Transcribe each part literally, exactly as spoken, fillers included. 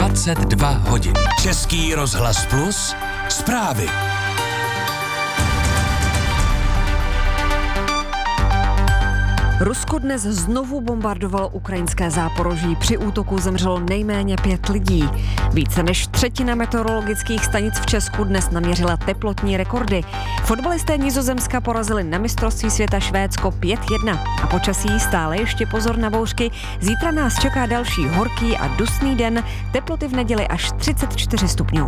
dvacet dva hodin. Český rozhlas Plus, zprávy. Rusko dnes znovu bombardovalo ukrajinské Záporoží. Při útoku zemřelo nejméně pět lidí. Více než třetina meteorologických stanic v Česku dnes naměřila teplotní rekordy. Fotbalisté Nizozemska porazili na mistrovství světa Švédsko pět jedna. A počasí stále ještě pozor na bouřky. Zítra nás čeká další horký a dusný den. Teploty v neděli až třicet čtyři stupňů.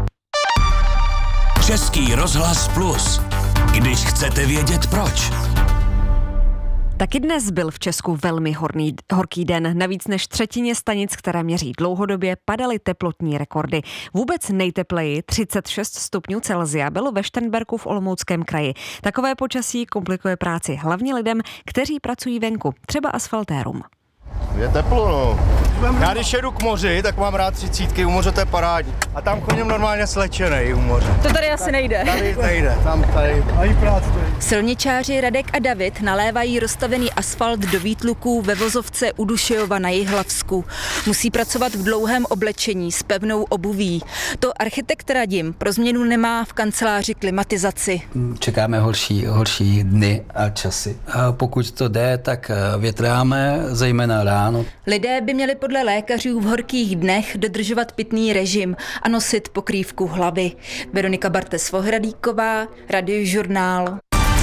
Český rozhlas Plus. Když chcete vědět proč. Taky dnes byl v Česku velmi horný, horký den. Na víc než třetině stanic, které měří dlouhodobě, padaly teplotní rekordy. Vůbec nejtepleji třicet šest stupňů Celsia bylo ve Šternberku v Olomouckém kraji. Takové počasí komplikuje práci hlavně lidem, kteří pracují venku, třeba asfaltérům. Je teplo, no. Já když jedu k moři, tak mám rád třicítky, u moře to je parádní. A tam chodím normálně slečenej u moře. To tady asi nejde. Tady nejde, tam tady, ani práce to je. Silničáři Radek a David nalévají rozstavený asfalt do výtluků ve vozovce u Dušejova na Jihlavsku. Musí pracovat v dlouhém oblečení s pevnou obuví. To architekt Radim pro změnu nemá v kanceláři klimatizaci. Čekáme horší, horší dny a časy. A pokud to jde, tak větráme, zejména ráno. Lidé by měli podle lékařů v horkých dnech dodržovat pitný režim a nosit pokrývku hlavy. Veronika Bartes-Vohradíková, Radiožurnál.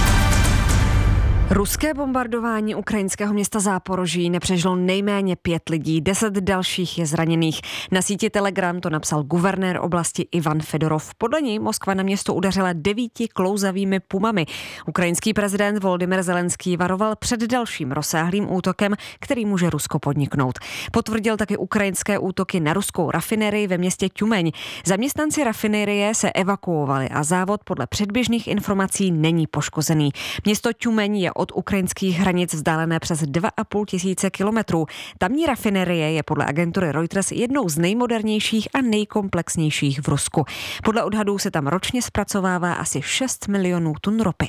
Ruské bombardování ukrajinského města Záporoží nepřežilo nejméně pět lidí, deset dalších je zraněných. Na síti Telegram to napsal guvernér oblasti Ivan Fedorov. Podle něj Moskva na město udeřila devíti klouzavými pumami. Ukrajinský prezident Volodymyr Zelenský varoval před dalším rozsáhlým útokem, který může Rusko podniknout. Potvrdil taky ukrajinské útoky na ruskou rafinerii ve městě Tjumeň. Zaměstnanci rafinerie se evakuovali a závod podle předběžných informací není poškozený. Město Tjumeň je od ukrajinských hranic vzdálené přes dva a půl tisíce kilometrů. Tamní rafinerie je podle agentury Reuters jednou z nejmodernějších a nejkomplexnějších v Rusku. Podle odhadů se tam ročně zpracovává asi šest milionů tun ropy.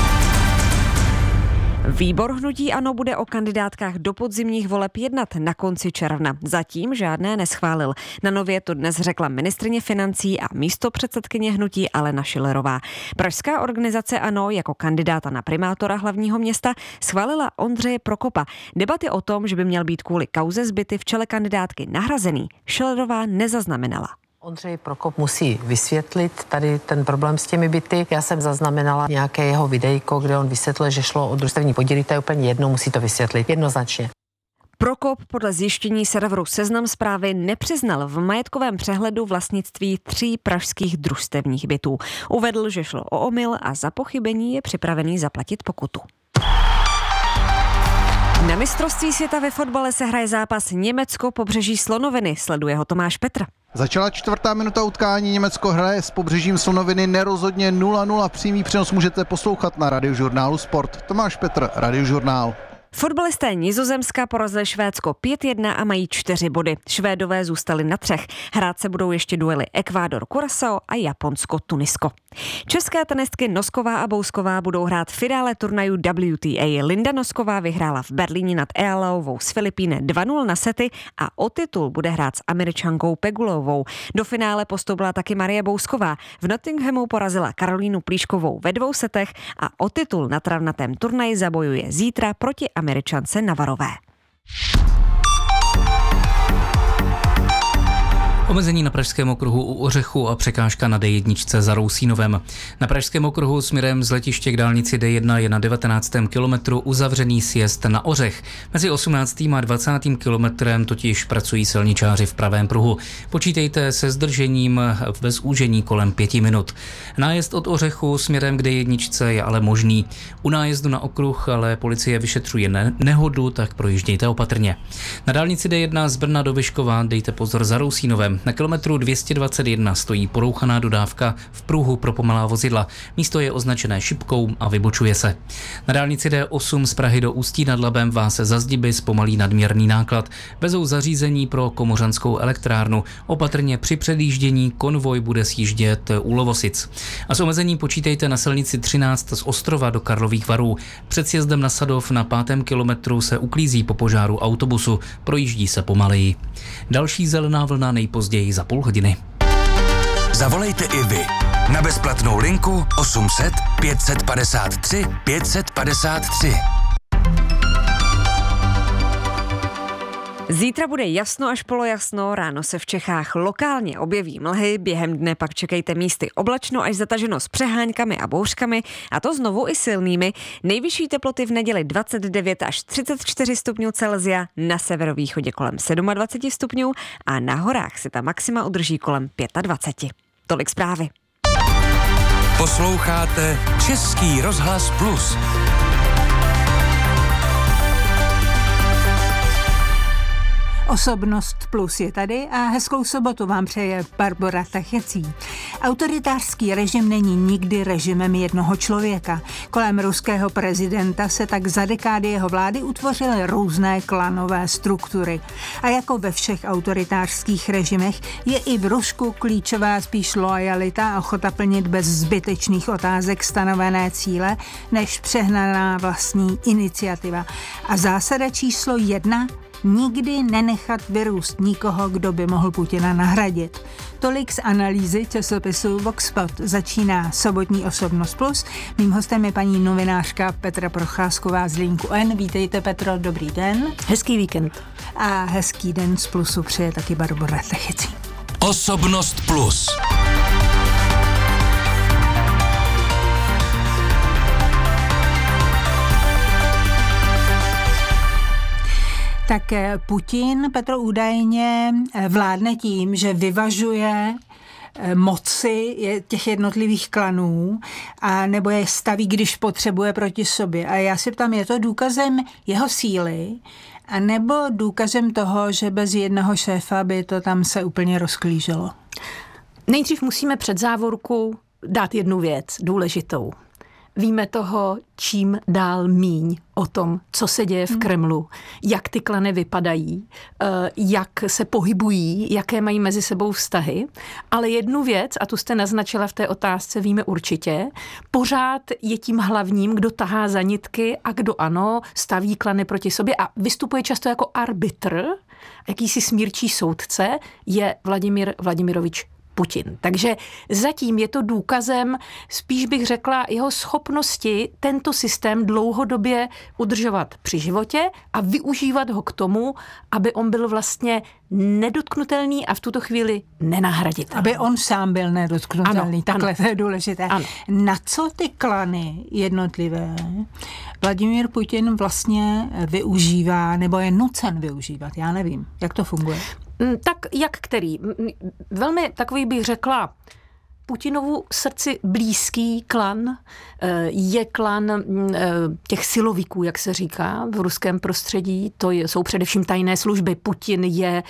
Výbor hnutí ANO bude o kandidátkách do podzimních voleb jednat na konci června. Zatím žádné neschválil. Na Nově to dnes řekla ministryně financí a místopředsedkyně hnutí Alena Schillerová. Pražská organizace ANO jako kandidáta na primátora hlavního města schválila Ondřeje Prokopa. Debaty o tom, že by měl být kvůli kauze zbyty v čele kandidátky nahrazený, Schillerová nezaznamenala. Ondřej Prokop musí vysvětlit tady ten problém s těmi byty. Já jsem zaznamenala nějaké jeho videjko, kde on vysvětlil, že šlo o družstevní podíly, to je úplně jedno, musí to vysvětlit jednoznačně. Prokop podle zjištění serveru Seznam Zprávy nepřiznal v majetkovém přehledu vlastnictví tří pražských družstevních bytů. Uvedl, že šlo o omyl a za pochybení je připravený zaplatit pokutu. Na mistrovství světa ve fotbale se hraje zápas Německo pobřeží Slonoviny. Sleduje ho Tomáš Petr. Začala čtvrtá minuta utkání, Německo hraje s pobřežím Slonoviny nerozhodně nula nula. Přímý přenos můžete poslouchat na Radiožurnálu Sport. Tomáš Petr, Radiožurnál. Fotbalisté Nizozemska porazili Švédsko pět jedna a mají čtyři body. Švédové zůstali na třech. Hrát se budou ještě duely Ekvádor Curaçao a Japonsko Tunisko. České tenistky Nosková a Bousková budou hrát v finále turnaju W T A. Linda Nosková vyhrála v Berlíně nad Ealaovou z Filipíny dva nula na sety a o titul bude hrát s Američankou Pegulovou. Do finále postoupila taky Marie Bousková. V Nottinghamu porazila Karolínu Plíškovou ve dvou setech a o titul na travnatém turnaji zabojuje zítra proti Američance Navarové. Omezení na Pražském okruhu u Ořechu a překážka na D jedna za Rousínovem. Na Pražském okruhu směrem z letiště k dálnici D jedna je na devatenáctém kilometru uzavřený sjezd na Ořech. Mezi osmnáctým a dvacátým kilometrem totiž pracují silničáři v pravém pruhu. Počítejte se zdržením bez úžení kolem pěti minut. Nájezd od Ořechu směrem k D jedna je ale možný. U nájezdu na okruh ale policie vyšetřuje ne- nehodu, tak projíždějte opatrně. Na dálnici D jedna z Brna do Vyškova dejte pozor za Rousínovem. Na kilometru dvě stě dvacet jedna stojí porouchaná dodávka v pruhu pro pomalá vozidla. Místo je označené šipkou a vybočuje se. Na dálnici D osm z Prahy do Ústí nad Labem vás za zdiby zpomalí nadměrný náklad. Vezou zařízení pro Komořanskou elektrárnu. Opatrně při předjíždění konvoj bude sjíždět u Lovosic. A s omezením počítejte na silnici třináct z Ostrova do Karlových Varů. Před sjezdem na Sadov na pátém kilometru se uklízí po požáru autobusu. Projíždí se pomaleji. Další zelená vlna nejpozději za půl hodiny. Zavolejte i vy na bezplatnou linku osm set pět padesát tři pět padesát tři. Zítra bude jasno až polojasno, ráno se v Čechách lokálně objeví mlhy, během dne pak čekejte místy oblačno až zataženo s přeháňkami a bouřkami, a to znovu i silnými. Nejvyšší teploty v neděli dvacet devět až třicet čtyři stupňů Celsia, na severovýchodě kolem dvacet sedm stupňů a na horách se ta maxima udrží kolem dvacet pět. Tolik zprávy. Posloucháte Český rozhlas Plus. Osobnost Plus je tady a hezkou sobotu vám přeje Barbora Tachecí. Autoritářský režim není nikdy režimem jednoho člověka. Kolem ruského prezidenta se tak za dekády jeho vlády utvořily různé klanové struktury. A jako ve všech autoritářských režimech je i v Rusku klíčová spíš loajalita a ochota plnit bez zbytečných otázek stanovené cíle, než přehnaná vlastní iniciativa. A zásada číslo jedna: nikdy nenechat vyrůst nikoho, kdo by mohl Putina nahradit. Tolik z analýzy časopisu Voxpot. Začíná sobotní Osobnost Plus. Mým hostem je paní novinářka Petra Procházková z Linku N. Vítejte, Petro, dobrý den. Hezký víkend. A hezký den z Plusu přeje taky Barbora Tachecí. Osobnost Plus. Tak Putin, Petro, údajně vládne tím, že vyvažuje moci těch jednotlivých klanů a nebo je staví, když potřebuje, proti sobě. A já si ptám, je to důkazem jeho síly a nebo důkazem toho, že bez jednoho šéfa by to tam se úplně rozklíželo? Nejdřív musíme před závorku dát jednu věc důležitou. Víme toho čím dál míň o tom, co se děje v Kremlu, jak ty klany vypadají, jak se pohybují, jaké mají mezi sebou vztahy. Ale jednu věc, a tu jste naznačila v té otázce, víme určitě, pořád je tím hlavním, kdo tahá za nitky a kdo ano, staví klany proti sobě a vystupuje často jako arbitr, jakýsi smírčí soudce, je Vladimír Vladimirovič Putin. Takže zatím je to důkazem, spíš bych řekla, jeho schopnosti tento systém dlouhodobě udržovat při životě a využívat ho k tomu, aby on byl vlastně nedotknutelný a v tuto chvíli nenahraditelný. Aby on sám byl nedotknutelný. Ano, takhle ano. To je důležité. Ano. Na co ty klany jednotlivé Vladimír Putin vlastně využívá, nebo je nucen využívat? Já nevím, jak to funguje. Tak jak který? Velmi takový bych řekla Putinovu srdci blízký klan je klan těch silovíků, jak se říká v ruském prostředí. To jsou především tajné služby. Putin je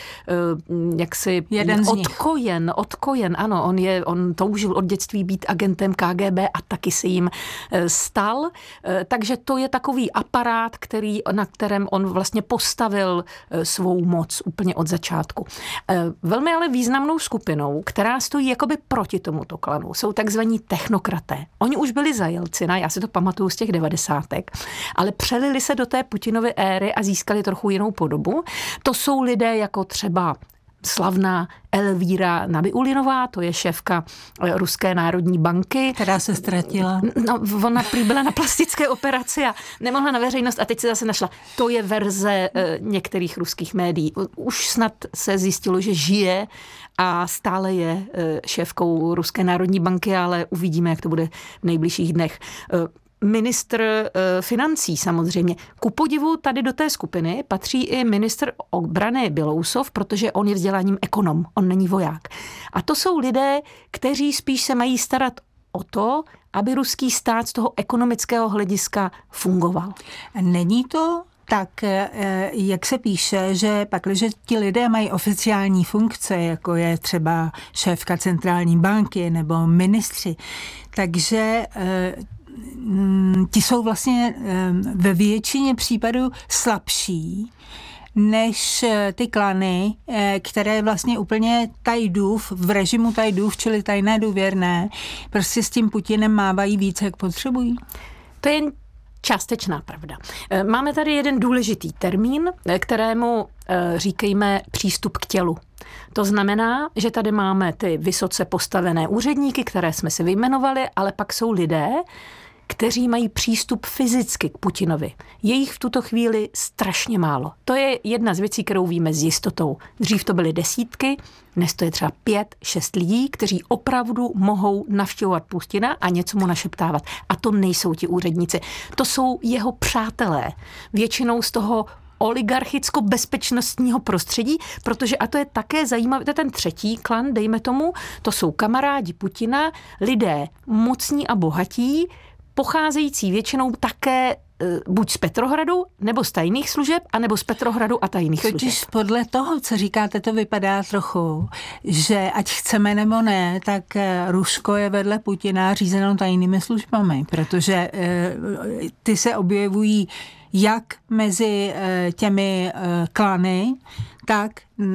jaksi jeden odkojen, odkojen, ano, on, je, on toužil od dětství být agentem K G B a taky se jim stal. Takže to je takový aparát, který, na kterém on vlastně postavil svou moc úplně od začátku. Velmi ale významnou skupinou, která stojí jakoby proti tomu klanu, jsou takzvaní technokraté. Oni už byli za Jelcina, já si to pamatuju z těch devadesátek, ale přelili se do té Putinovy éry a získali trochu jinou podobu. To jsou lidé jako třeba slavná Elvíra Nabiulinová, to je šéfka Ruské národní banky. Která se ztratila. No, ona prý byla na plastické operaci a nemohla na veřejnost a teď se zase našla. To je verze e, některých ruských médií. Už snad se zjistilo, že žije a stále je e, šéfkou Ruské národní banky, ale uvidíme, jak to bude v nejbližších dnech. E, Ministr e, financí samozřejmě. Ku podivu tady do té skupiny patří i ministr obrany Bělousov, protože on je vzděláním ekonom, on není voják. A to jsou lidé, kteří spíš se mají starat o to, aby ruský stát z toho ekonomického hlediska fungoval. Není to tak, jak se píše, že pakliže ti lidé mají oficiální funkce, jako je třeba šéfka centrální banky nebo ministři, takže ti jsou vlastně ve většině případů slabší než ty klany, které vlastně úplně tajdův, v režimu tajdův, čili tajné důvěrné, prostě s tím Putinem mávají více, jak potřebují. To je částečná pravda. Máme tady jeden důležitý termín, kterému říkejme přístup k tělu. To znamená, že tady máme ty vysoce postavené úředníky, které jsme si vyjmenovali, ale pak jsou lidé, kteří mají přístup fyzicky k Putinovi. Je jich v tuto chvíli strašně málo. To je jedna z věcí, kterou víme s jistotou. Dřív to byly desítky, dnes to je třeba pět, šest lidí, kteří opravdu mohou navštěvovat Putina a něco mu našeptávat. A to nejsou ti úředníci. To jsou jeho přátelé. Většinou z toho oligarchicko-bezpečnostního prostředí, protože, a to je také zajímavé, to je ten třetí klan, dejme tomu, to jsou kamarádi Putina, lidé mocní a bohatí, pocházející většinou také buď z Petrohradu, nebo z tajných služeb, anebo z Petrohradu a tajných služeb. Totiž podle toho, co říkáte, to vypadá trochu, že ať chceme nebo ne, tak Rusko je vedle Putina řízeno tajnými službami, protože ty se objevují jak mezi těmi klany, tak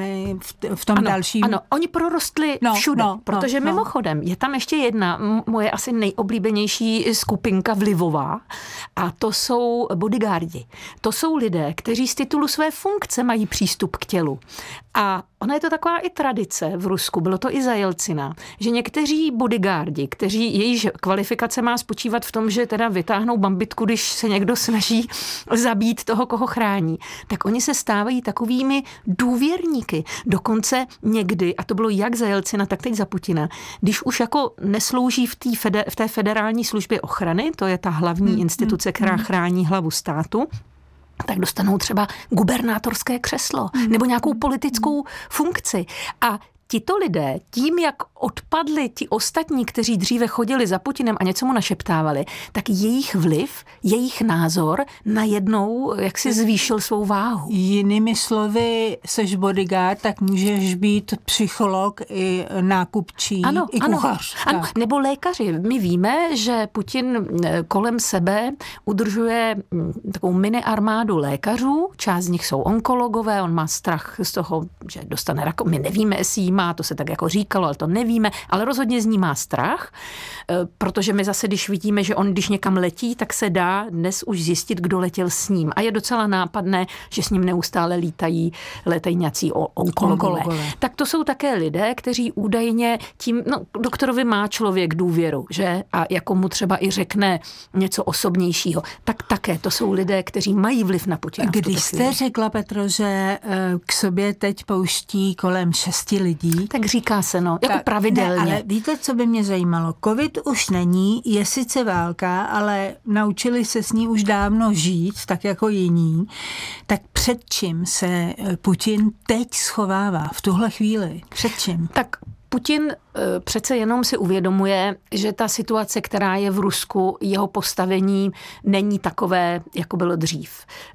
v tom ano, dalším. Ano, oni prorostli no, všude, no, protože no, mimochodem je tam ještě jedna moje asi nejoblíbenější skupinka vlivová a to jsou bodyguardi. To jsou lidé, kteří z titulu své funkce mají přístup k tělu. A ona je to taková i tradice v Rusku, bylo to i za Jelcina, že někteří bodyguardi, kteří jejíž kvalifikace má spočívat v tom, že teda vytáhnou bambitku, když se někdo snaží zabít toho, koho chrání, tak oni se stávají takovými důvěrníky. Dokonce někdy, a to bylo jak za Jelcina, tak teď za Putina, když už jako neslouží v té, fede, v té federální službě ochrany, to je ta hlavní hmm, instituce, která chrání hlavu státu, tak dostanou třeba gubernátorské křeslo nebo nějakou politickou funkci. A tito lidé, tím, jak odpadli ti ostatní, kteří dříve chodili za Putinem a něco mu našeptávali, tak jejich vliv, jejich názor najednou jak si zvýšil svou váhu. Jinými slovy, seš bodyguard, tak můžeš být psycholog i nákupčí, ano, i kuchař. Ano, ano, nebo lékaři. My víme, že Putin kolem sebe udržuje takovou mini armádu lékařů, část z nich jsou onkologové, on má strach z toho, že dostane rakovinu. My nevíme, jestli jí má, to se tak jako říkalo, ale to nevíme, ale rozhodně z ní má strach, protože my zase, když vidíme, že on když někam letí, tak se dá dnes už zjistit, kdo letěl s ním. A je docela nápadné, že s ním neustále lítají letají nějací onkologové. onkologové. Tak to jsou také lidé, kteří údajně tím, no, doktorovi má člověk důvěru, že? A jako mu třeba i řekne něco osobnějšího. Tak také to jsou lidé, kteří mají vliv na Putina. Když jste řekla, Petro, že k sobě teď pouští kolem šesti lidí, tak říká se, no, jako tak, pravidelně. Ne, ale víte, co by mě zajímalo? Covid už není, je sice válka, ale naučili se s ní už dávno žít, tak jako jiní. Tak před čím se Putin teď schovává v tuhle chvíli? Před čím? Tak Putin přece jenom si uvědomuje, že ta situace, která je v Rusku, jeho postavení není takové, jako bylo dřív.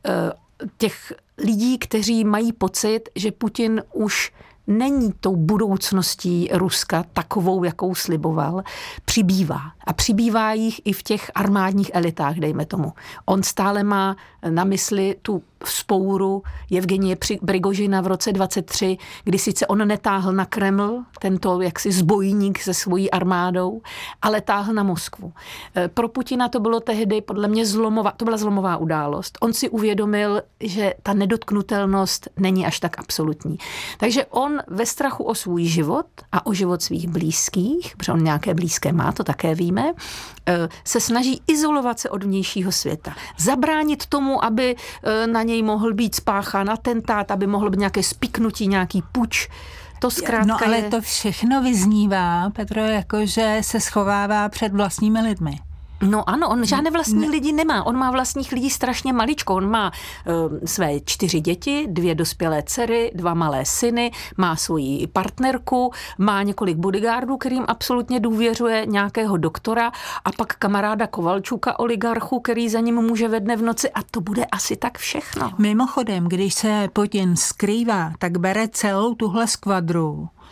Těch lidí, kteří mají pocit, že Putin už není tou budoucností Ruska takovou, jakou sliboval, přibývá. A přibývá jich i v těch armádních elitách, dejme tomu. On stále má na mysli tu vzpouru Jevgenie Prigožina v roce dvacet tři, kdy sice on netáhl na Kreml, tento jaksi zbojník se svojí armádou, ale táhl na Moskvu. Pro Putina to bylo tehdy podle mě zlomová, to byla zlomová událost. On si uvědomil, že ta nedotknutelnost není až tak absolutní. Takže on ve strachu o svůj život a o život svých blízkých, protože on nějaké blízké má, to také víme, se snaží izolovat se od vnějšího světa. Zabránit tomu, aby na něj mohl být spáchán atentát, aby mohlo být nějaké spiknutí, nějaký puč. To zkrátka No ale je... to všechno vyznívá, Petro, jako že se schovává před vlastními lidmi. No ano, on žádné vlastní lidi nemá. On má vlastních lidí strašně maličko. On má uh, své čtyři děti, dvě dospělé dcery, dva malé syny, má svoji partnerku, má několik bodyguardů, kterým absolutně důvěřuje, nějakého doktora a pak kamaráda Kovalčuka, oligarchu, který za ním může ve dne v noci a to bude asi tak všechno. Mimochodem, když se Putin skrývá, tak bere celou tuhle skvadru.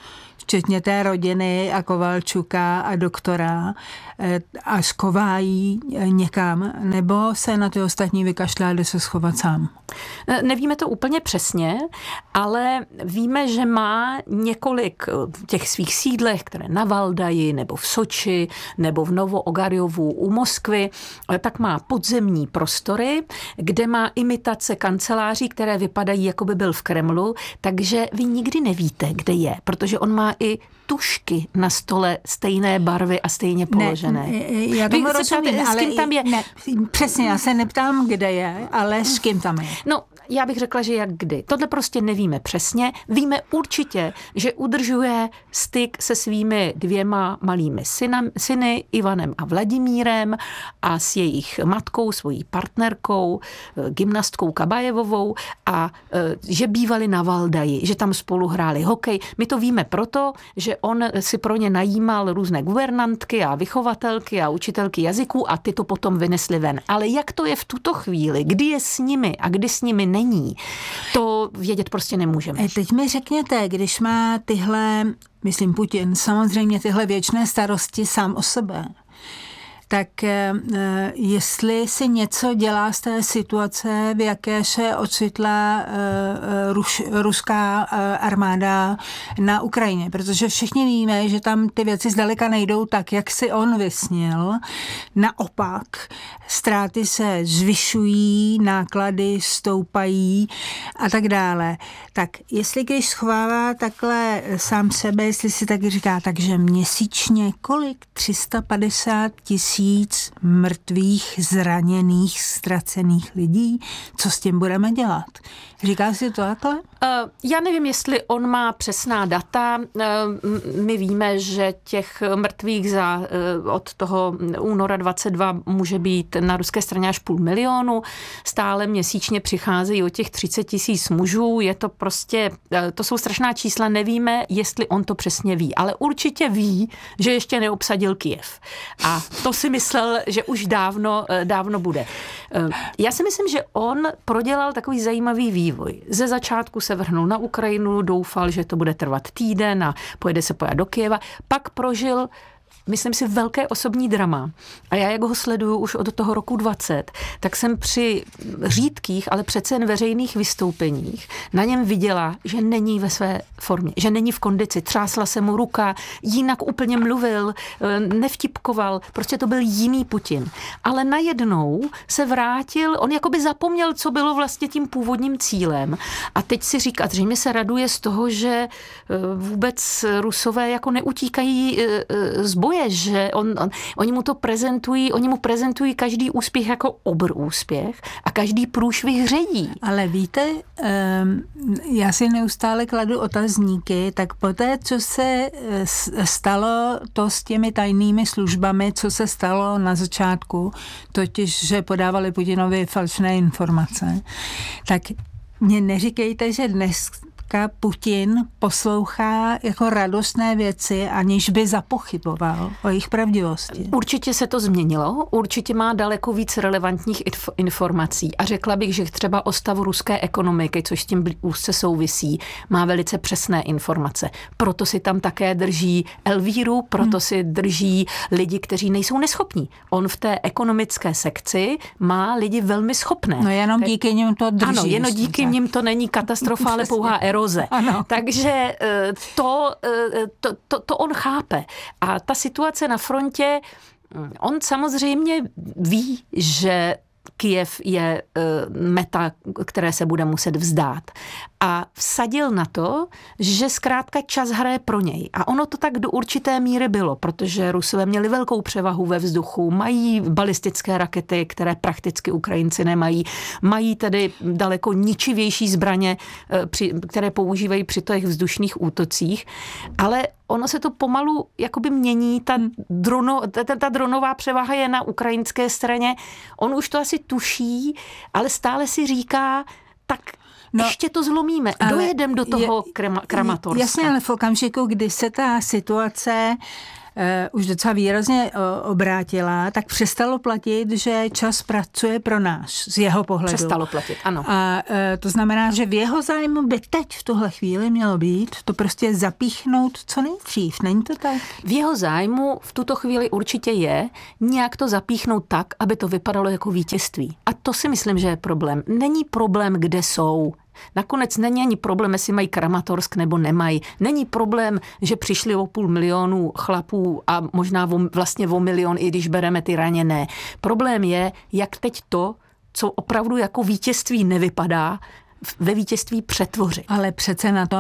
včetně té rodiny a Kovalčuka a doktora, a skovají někam, nebo se na ty ostatní vykašlá, jde se schovat sám? Nevíme to úplně přesně, ale víme, že má několik těch svých sídlech, které na Valdaji, nebo v Soči, nebo v Novo-Ogarjovu u Moskvy, tak má podzemní prostory, kde má imitace kanceláří, které vypadají, jako by byl v Kremlu, takže vy nikdy nevíte, kde je, protože on má i tušky na stole stejné barvy a stejně položené. Ne, já tomu rozumím, ale tam je. Ne, přesně, já se neptám, kde je, ale s kým tam je. No, já bych řekla, že jak kdy. Tohle prostě nevíme přesně. Víme určitě, že udržuje styk se svými dvěma malými synam, syny, Ivanem a Vladimírem, a s jejich matkou, svojí partnerkou, gymnastkou Kabajevovou, a že bývali na Valdaji, že tam spolu hráli hokej. My to víme proto, že on si pro ně najímal různé guvernantky a vychovatelky a učitelky jazyků a ty to potom vynesli ven. Ale jak to je v tuto chvíli, kdy je s nimi a kdy s nimi není, to vědět prostě nemůžeme. Teď mi řekněte, když má tyhle, myslím Putin, samozřejmě tyhle věčné starosti sám o sebe, tak jestli si něco dělá z té situace, v jaké se ocitla ruš, ruská armáda na Ukrajině, protože všichni víme, že tam ty věci zdaleka nejdou tak, jak si on vysnil. Naopak, ztráty se zvyšují, náklady stoupají a tak dále. Tak jestli když schovává takhle sám sebe, jestli si taky říká, takže měsíčně kolik? tři sta padesát tisíc mrtvých, zraněných, ztracených lidí. Co s tím budeme dělat? Říká si to takhle? Uh, já nevím, jestli on má přesná data. Uh, my víme, že těch mrtvých za, uh, od toho února dvacet dva může být na ruské straně až půl milionu. Stále měsíčně přicházejí o těch třicet tisíc mužů. Je to prostě, uh, to jsou strašná čísla. Nevíme, jestli on to přesně ví, ale určitě ví, že ještě neobsadil Kyjev. A to si myslel, že už dávno, dávno bude. Já si myslím, že on prodělal takový zajímavý vývoj. Ze začátku se vrhnul na Ukrajinu, doufal, že to bude trvat týden a pojede se pojat do Kyjeva. Pak prožil, myslím si, velké osobní drama. A já, jak ho sleduju už od toho roku dvacet, tak jsem při řídkých, ale přece jen veřejných vystoupeních na něm viděla, že není ve své formě, že není v kondici. Třásla se mu ruka, jinak úplně mluvil, nevtipkoval, prostě to byl jiný Putin. Ale najednou se vrátil, on jakoby zapomněl, co bylo vlastně tím původním cílem. A teď si říká, zřejmě se raduje z toho, že vůbec Rusové jako neutíkají z boje, že on, on, oni mu to prezentují, oni mu prezentují každý úspěch jako obr úspěch a každý průšvih ředí. Ale víte, já si neustále kladu otazníky, tak poté, co se stalo to s těmi tajnými službami, co se stalo na začátku, totiž, že podávali Putinovi falšné informace, tak mě neříkejte, že dnes Putin poslouchá jako radostné věci, aniž by zapochyboval o jejich pravdivosti. Určitě se to změnilo, určitě má daleko víc relevantních informací a řekla bych, že třeba o stavu ruské ekonomiky, což s tím úzce souvisí, má velice přesné informace. Proto si tam také drží Elvíru, proto hmm. si drží lidi, kteří nejsou neschopní. On v té ekonomické sekci má lidi velmi schopné. No jenom díky nim to drží. Ano, jenom díky tak. nim to není katastrofa, ale pouhá eroze. Ano. Takže to, to, to, to on chápe. A ta situace na frontě, on samozřejmě ví, že Kyjev je meta, které se bude muset vzdát. A vsadil na to, že zkrátka čas hraje pro něj. A ono to tak do určité míry bylo, protože Rusové měli velkou převahu ve vzduchu, mají balistické rakety, které prakticky Ukrajinci nemají, mají tedy daleko ničivější zbraně, které používají při těch vzdušných útocích, ale ono se to pomalu jakoby mění, ta, drono, ta, ta dronová převaha je na ukrajinské straně, on už to asi tuší, ale stále si říká, tak no, ještě to zlomíme, dojedem do toho je, krema, kramatorska. Jasně, ale v okamžiku, kdy se ta situace už docela výrazně obrátila, tak přestalo platit, že čas pracuje pro nás z jeho pohledu. Přestalo platit, ano. A to znamená, že v jeho zájmu by teď v tuhle chvíli mělo být to prostě zapíchnout co nejdřív. Není to tak? V jeho zájmu v tuto chvíli určitě je nějak to zapíchnout tak, aby to vypadalo jako vítězství. A to si myslím, že je problém. Není problém, kde jsou. Nakonec není ani problém, jestli mají Kramatorsk nebo nemají. Není problém, že přišli o půl milionu chlapů a možná o, vlastně o milion, i když bereme ty raněné. Problém je, jak teď to, co opravdu jako vítězství nevypadá, ve vítězství přetvořit. Ale přece na to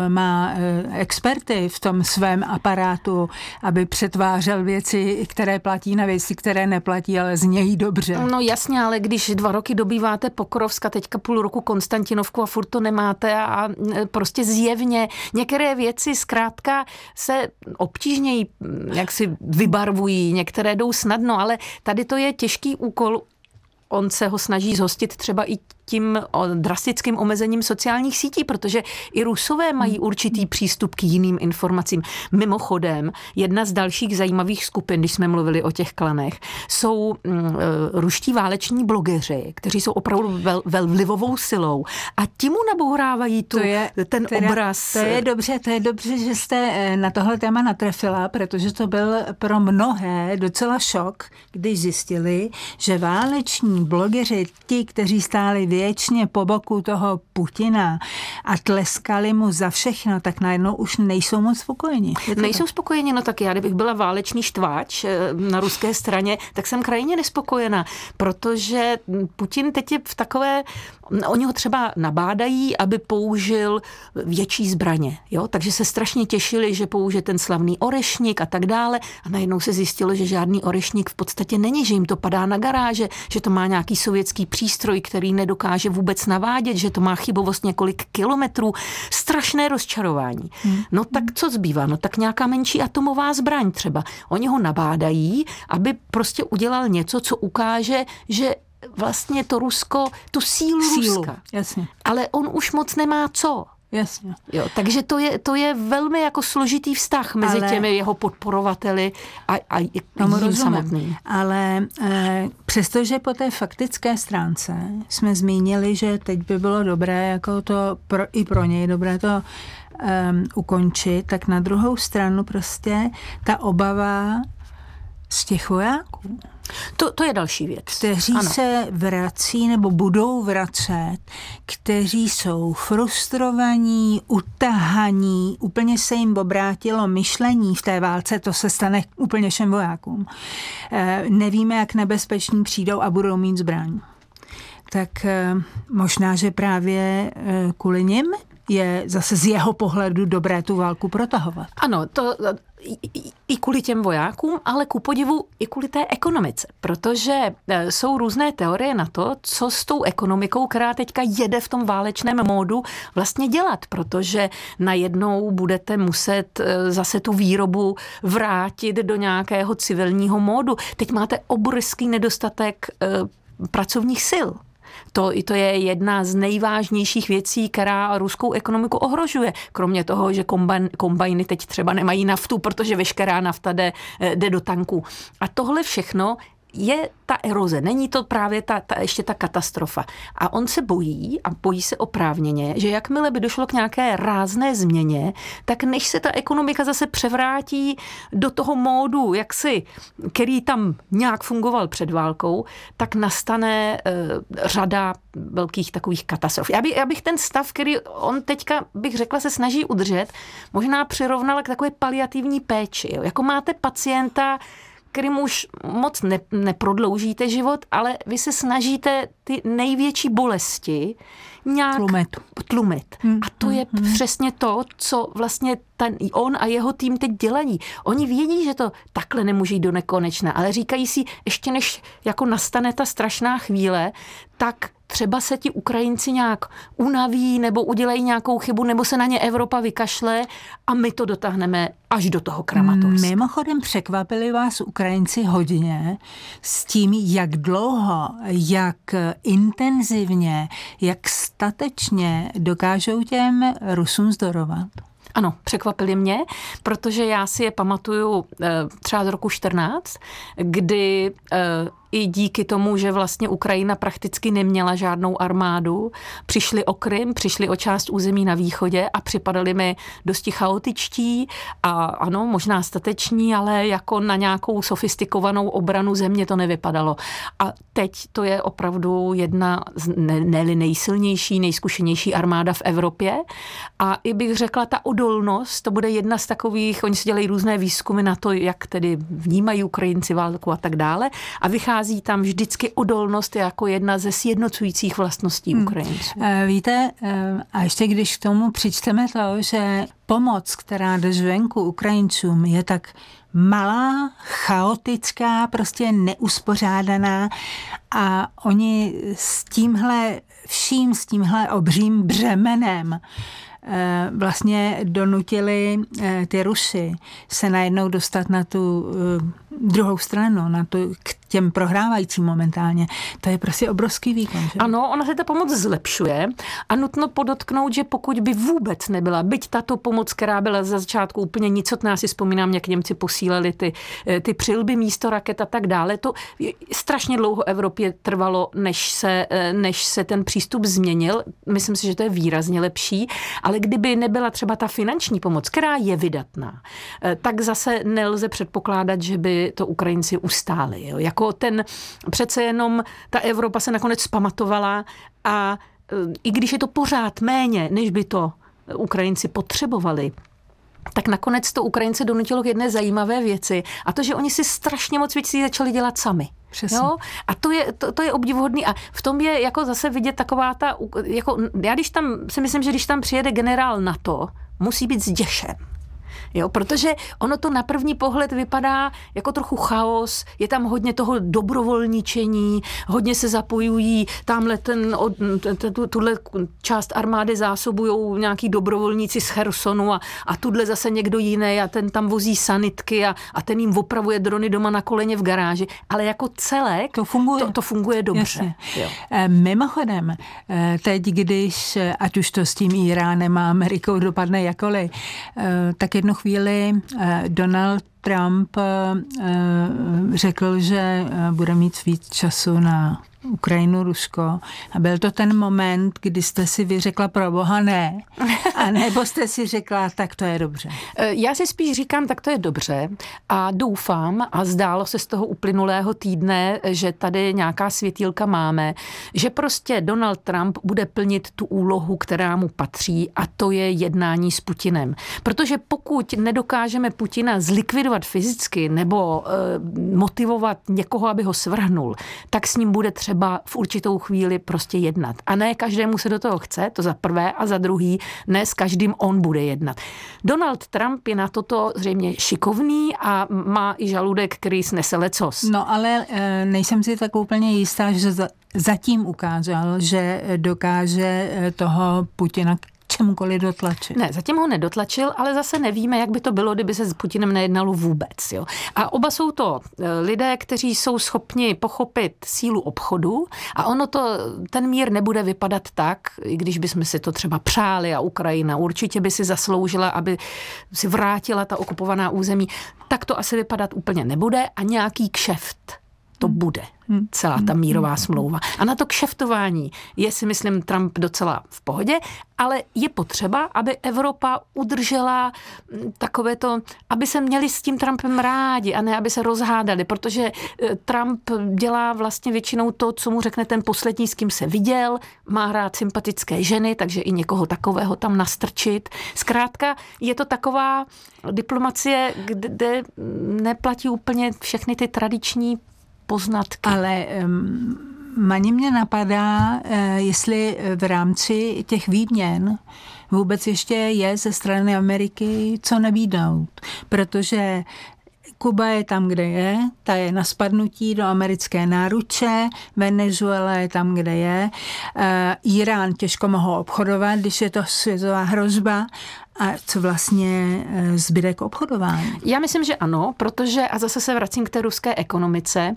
má experty v tom svém aparátu, aby přetvářel věci, které platí, na věci, které neplatí, ale znějí dobře. No jasně, ale když dva roky dobýváte Pokrovsk a teďka půl roku Konstantinovku a furt to nemáte a prostě zjevně některé věci zkrátka se obtížněji jak si vybarvují, některé jdou snadno, ale tady to je těžký úkol. On se ho snaží zhostit třeba i tím drastickým omezením sociálních sítí, protože i Rusové mají určitý přístup k jiným informacím. Mimochodem, jedna z dalších zajímavých skupin, když jsme mluvili o těch klanech, jsou mm, ruští váleční blogeři, kteří jsou opravdu vel, vel vlivovou silou a ti mu nabourávají tu, to je, ten teda, obraz. To je dobře, to je dobře, že jste na tohle téma natrefila, protože to byl pro mnohé docela šok, když zjistili, že váleční blogeři, ti, kteří stáli věčně po boku toho Putina a tleskali mu za všechno, tak najednou už nejsou moc spokojeni. Nejsou spokojeni, no tak já, kdybych byla válečný štváč na ruské straně, tak jsem krajně nespokojená, protože Putin teď je v takové, oni ho třeba nabádají, aby použil větší zbraně, jo, takže se strašně těšili, že použije ten slavný orešník a tak dále a najednou se zjistilo, že žádný orešník v podstatě není, že jim to padá na garáže, že to má nějaký sovětský přístroj, který nedokáže vůbec navádět, že to má chybovost několik kilometrů. Strašné rozčarování. Hmm. No tak co zbývá? No tak nějaká menší atomová zbraň třeba. Oni ho nabádají, aby prostě udělal něco, co ukáže, že vlastně to Rusko, tu sílu, sílu Ruska. Jasně. Ale on už moc nemá co. Jasně. Jo, takže to je, to je velmi jako složitý vztah mezi ale, těmi jeho podporovateli a, a jím samotným. Ale e, přestože po té faktické stránce jsme zmínili, že teď by bylo dobré jako to pro, i pro něj dobré to um, ukončit, tak na druhou stranu prostě ta obava z těch vojáků. To, to je další věc. Kteří ano. se vrací nebo budou vracet, kteří jsou frustrovaní, utahaní, úplně se jim obrátilo myšlení v té válce, to se stane úplně všem vojákům. E, nevíme, jak nebezpeční přijdou a budou mít zbraň. Tak e, možná, že právě e, kvůli nim je zase z jeho pohledu dobré tu válku protahovat. Ano, to i, i kvůli těm vojákům, ale ku podivu i kvůli té ekonomice, protože jsou různé teorie na to, co s tou ekonomikou, která teďka jede v tom válečném módu, vlastně dělat, protože najednou budete muset zase tu výrobu vrátit do nějakého civilního módu. Teď máte obrovský nedostatek e, pracovních sil. To, to je jedna z nejvážnějších věcí, která ruskou ekonomiku ohrožuje. Kromě toho, že kombajn, kombajny teď třeba nemají naftu, protože veškerá nafta jde, jde do tanků. A tohle všechno je ta eroze, není to právě ta, ta, ještě ta katastrofa. A on se bojí, a bojí se oprávněně, že jakmile by došlo k nějaké rázné změně, tak než se ta ekonomika zase převrátí do toho módu, jaksi, který tam nějak fungoval před válkou, tak nastane e, řada velkých takových katastrof. Já, by, já bych ten stav, který on teďka, bych řekla, se snaží udržet, možná přirovnala k takové paliativní péči. Jo. Jako máte pacienta, kterým už moc ne, neprodloužíte život, ale vy se snažíte ty největší bolesti nějak tlumit. tlumit. Hmm. A to je hmm. přesně to, co vlastně ten, on a jeho tým teď dělají. Oni vědí, že to takhle nemůže jít do nekonečna, ale říkají si, ještě než jako nastane ta strašná chvíle, tak třeba se ti Ukrajinci nějak unaví nebo udělají nějakou chybu, nebo se na ně Evropa vykašle a my to dotáhneme až do toho Kramatorska. Mimochodem překvapili vás Ukrajinci hodně s tím, jak dlouho, jak intenzivně, jak statečně dokážou těm Rusům zdorovat. Ano, překvapili mě, protože já si je pamatuju třeba z roku čtrnáct, kdy i díky tomu, že vlastně Ukrajina prakticky neměla žádnou armádu, přišli o Krym, přišli o část území na východě a připadali mi dosti chaotičtí a ano, možná stateční, ale jako na nějakou sofistikovanou obranu země to nevypadalo. A teď to je opravdu jedna z ne, ne nejsilnější, nejzkušenější armáda v Evropě a i bych řekla, ta odolnost, to bude jedna z takových, oni si dělají různé výzkumy na to, jak tedy vnímají Ukrajinci válku a tak dále a vychází tam vždycky odolnost jako jedna ze sjednocujících vlastností Ukrajinců. Hmm. Víte, a ještě když k tomu přičteme to, že pomoc, která jde zvenku Ukrajincům, je tak malá, chaotická, prostě neuspořádaná a oni s tímhle vším, s tímhle obřím břemenem vlastně donutili ty Rusy se najednou dostat na tu druhou stranu, na tu, k těm prohrávajícím momentálně. To je prostě obrovský výkon. Že? Ano, ona se ta pomoc zlepšuje a nutno podotknout, že pokud by vůbec nebyla, byť tato pomoc, která byla za začátku úplně nicotná, si vzpomínám, jak Němci posílali ty, ty přilby místo raket a tak dále, to strašně dlouho Evropě trvalo, než se, než se ten přístup změnil. Myslím si, že to je výrazně lepší, ale kdyby nebyla třeba ta finanční pomoc, která je vydatná, tak zase nelze předpokládat, že by to Ukrajinci ustáli. Jo? Jako ten, přece jenom ta Evropa se nakonec zpamatovala a i když je to pořád méně, než by to Ukrajinci potřebovali, tak nakonec to Ukrajince donutilo k jedné zajímavé věci a to, že oni si strašně moc věcí začali dělat sami. Jo? A to je, to, to je obdivuhodný a v tom je jako zase vidět taková ta, jako, já když tam si myslím, že když tam přijede generál NATO, musí být zděšen. Jo, protože ono to na první pohled vypadá jako trochu chaos, je tam hodně toho dobrovolničení, hodně se zapojují, tamhle ten, tuhle část armády zásobujou nějaký dobrovolníci z Chersonu a, a tuhle zase někdo jiný a ten tam vozí sanitky a, a ten jim opravuje drony doma na koleně v garáži, ale jako celek to funguje, to, to funguje dobře. Jo. Mimochodem, teď když, ať už to s tím Iránem a Amerikou dopadne jakoliv, tak jednu chvíli Donald Trump řekl, že bude mít víc času na Ukrajinu, Rusko. A byl to ten moment, kdy jste si vyřekla pro boha ne. A nebo jste si řekla, tak to je dobře. Já si spíš říkám, tak to je dobře a doufám a zdálo se z toho uplynulého týdne, že tady nějaká světýlka máme, že prostě Donald Trump bude plnit tu úlohu, která mu patří a to je jednání s Putinem. Protože pokud nedokážeme Putina zlikvidovat fyzicky nebo e, motivovat někoho, aby ho svrhnul, tak s ním bude třeba v určitou chvíli prostě jednat. A ne každému se do toho chce, to za prvé, a za druhý, ne s každým on bude jednat. Donald Trump je na toto zřejmě šikovný a má i žaludek, který snese lecos. No ale e, nejsem si tak úplně jistá, že za, zatím ukázal, že dokáže toho Putina čemukoliv dotlačit. Ne, zatím ho nedotlačil, ale zase nevíme, jak by to bylo, kdyby se s Putinem nejednalo vůbec. Jo. A oba jsou to lidé, kteří jsou schopni pochopit sílu obchodu a ono to, ten mír nebude vypadat tak, i když bychom si to třeba přáli a Ukrajina určitě by si zasloužila, aby si vrátila ta okupovaná území, tak to asi vypadat úplně nebude a nějaký kšeft to bude. Celá ta mírová smlouva. A na to kšeftování je, si myslím, Trump docela v pohodě, ale je potřeba, aby Evropa udržela takové to, aby se měli s tím Trumpem rádi a ne, aby se rozhádali, protože Trump dělá vlastně většinou to, co mu řekne ten poslední, s kým se viděl, má rád sympatické ženy, takže i někoho takového tam nastrčit. Zkrátka je to taková diplomacie, kde neplatí úplně všechny ty tradiční poznatky. Ale um, Mani mě napadá, uh, jestli v rámci těch výměn vůbec ještě je ze strany Ameriky co nabídnout, protože Kuba je tam, kde je, ta je na spadnutí do americké náruče, Venezuela je tam, kde je, uh, Irán těžko mohou obchodovat, když je to světová hrozba. A co vlastně zbyde k obchodování? Já myslím, že ano, protože, a zase se vracím k té ruské ekonomice,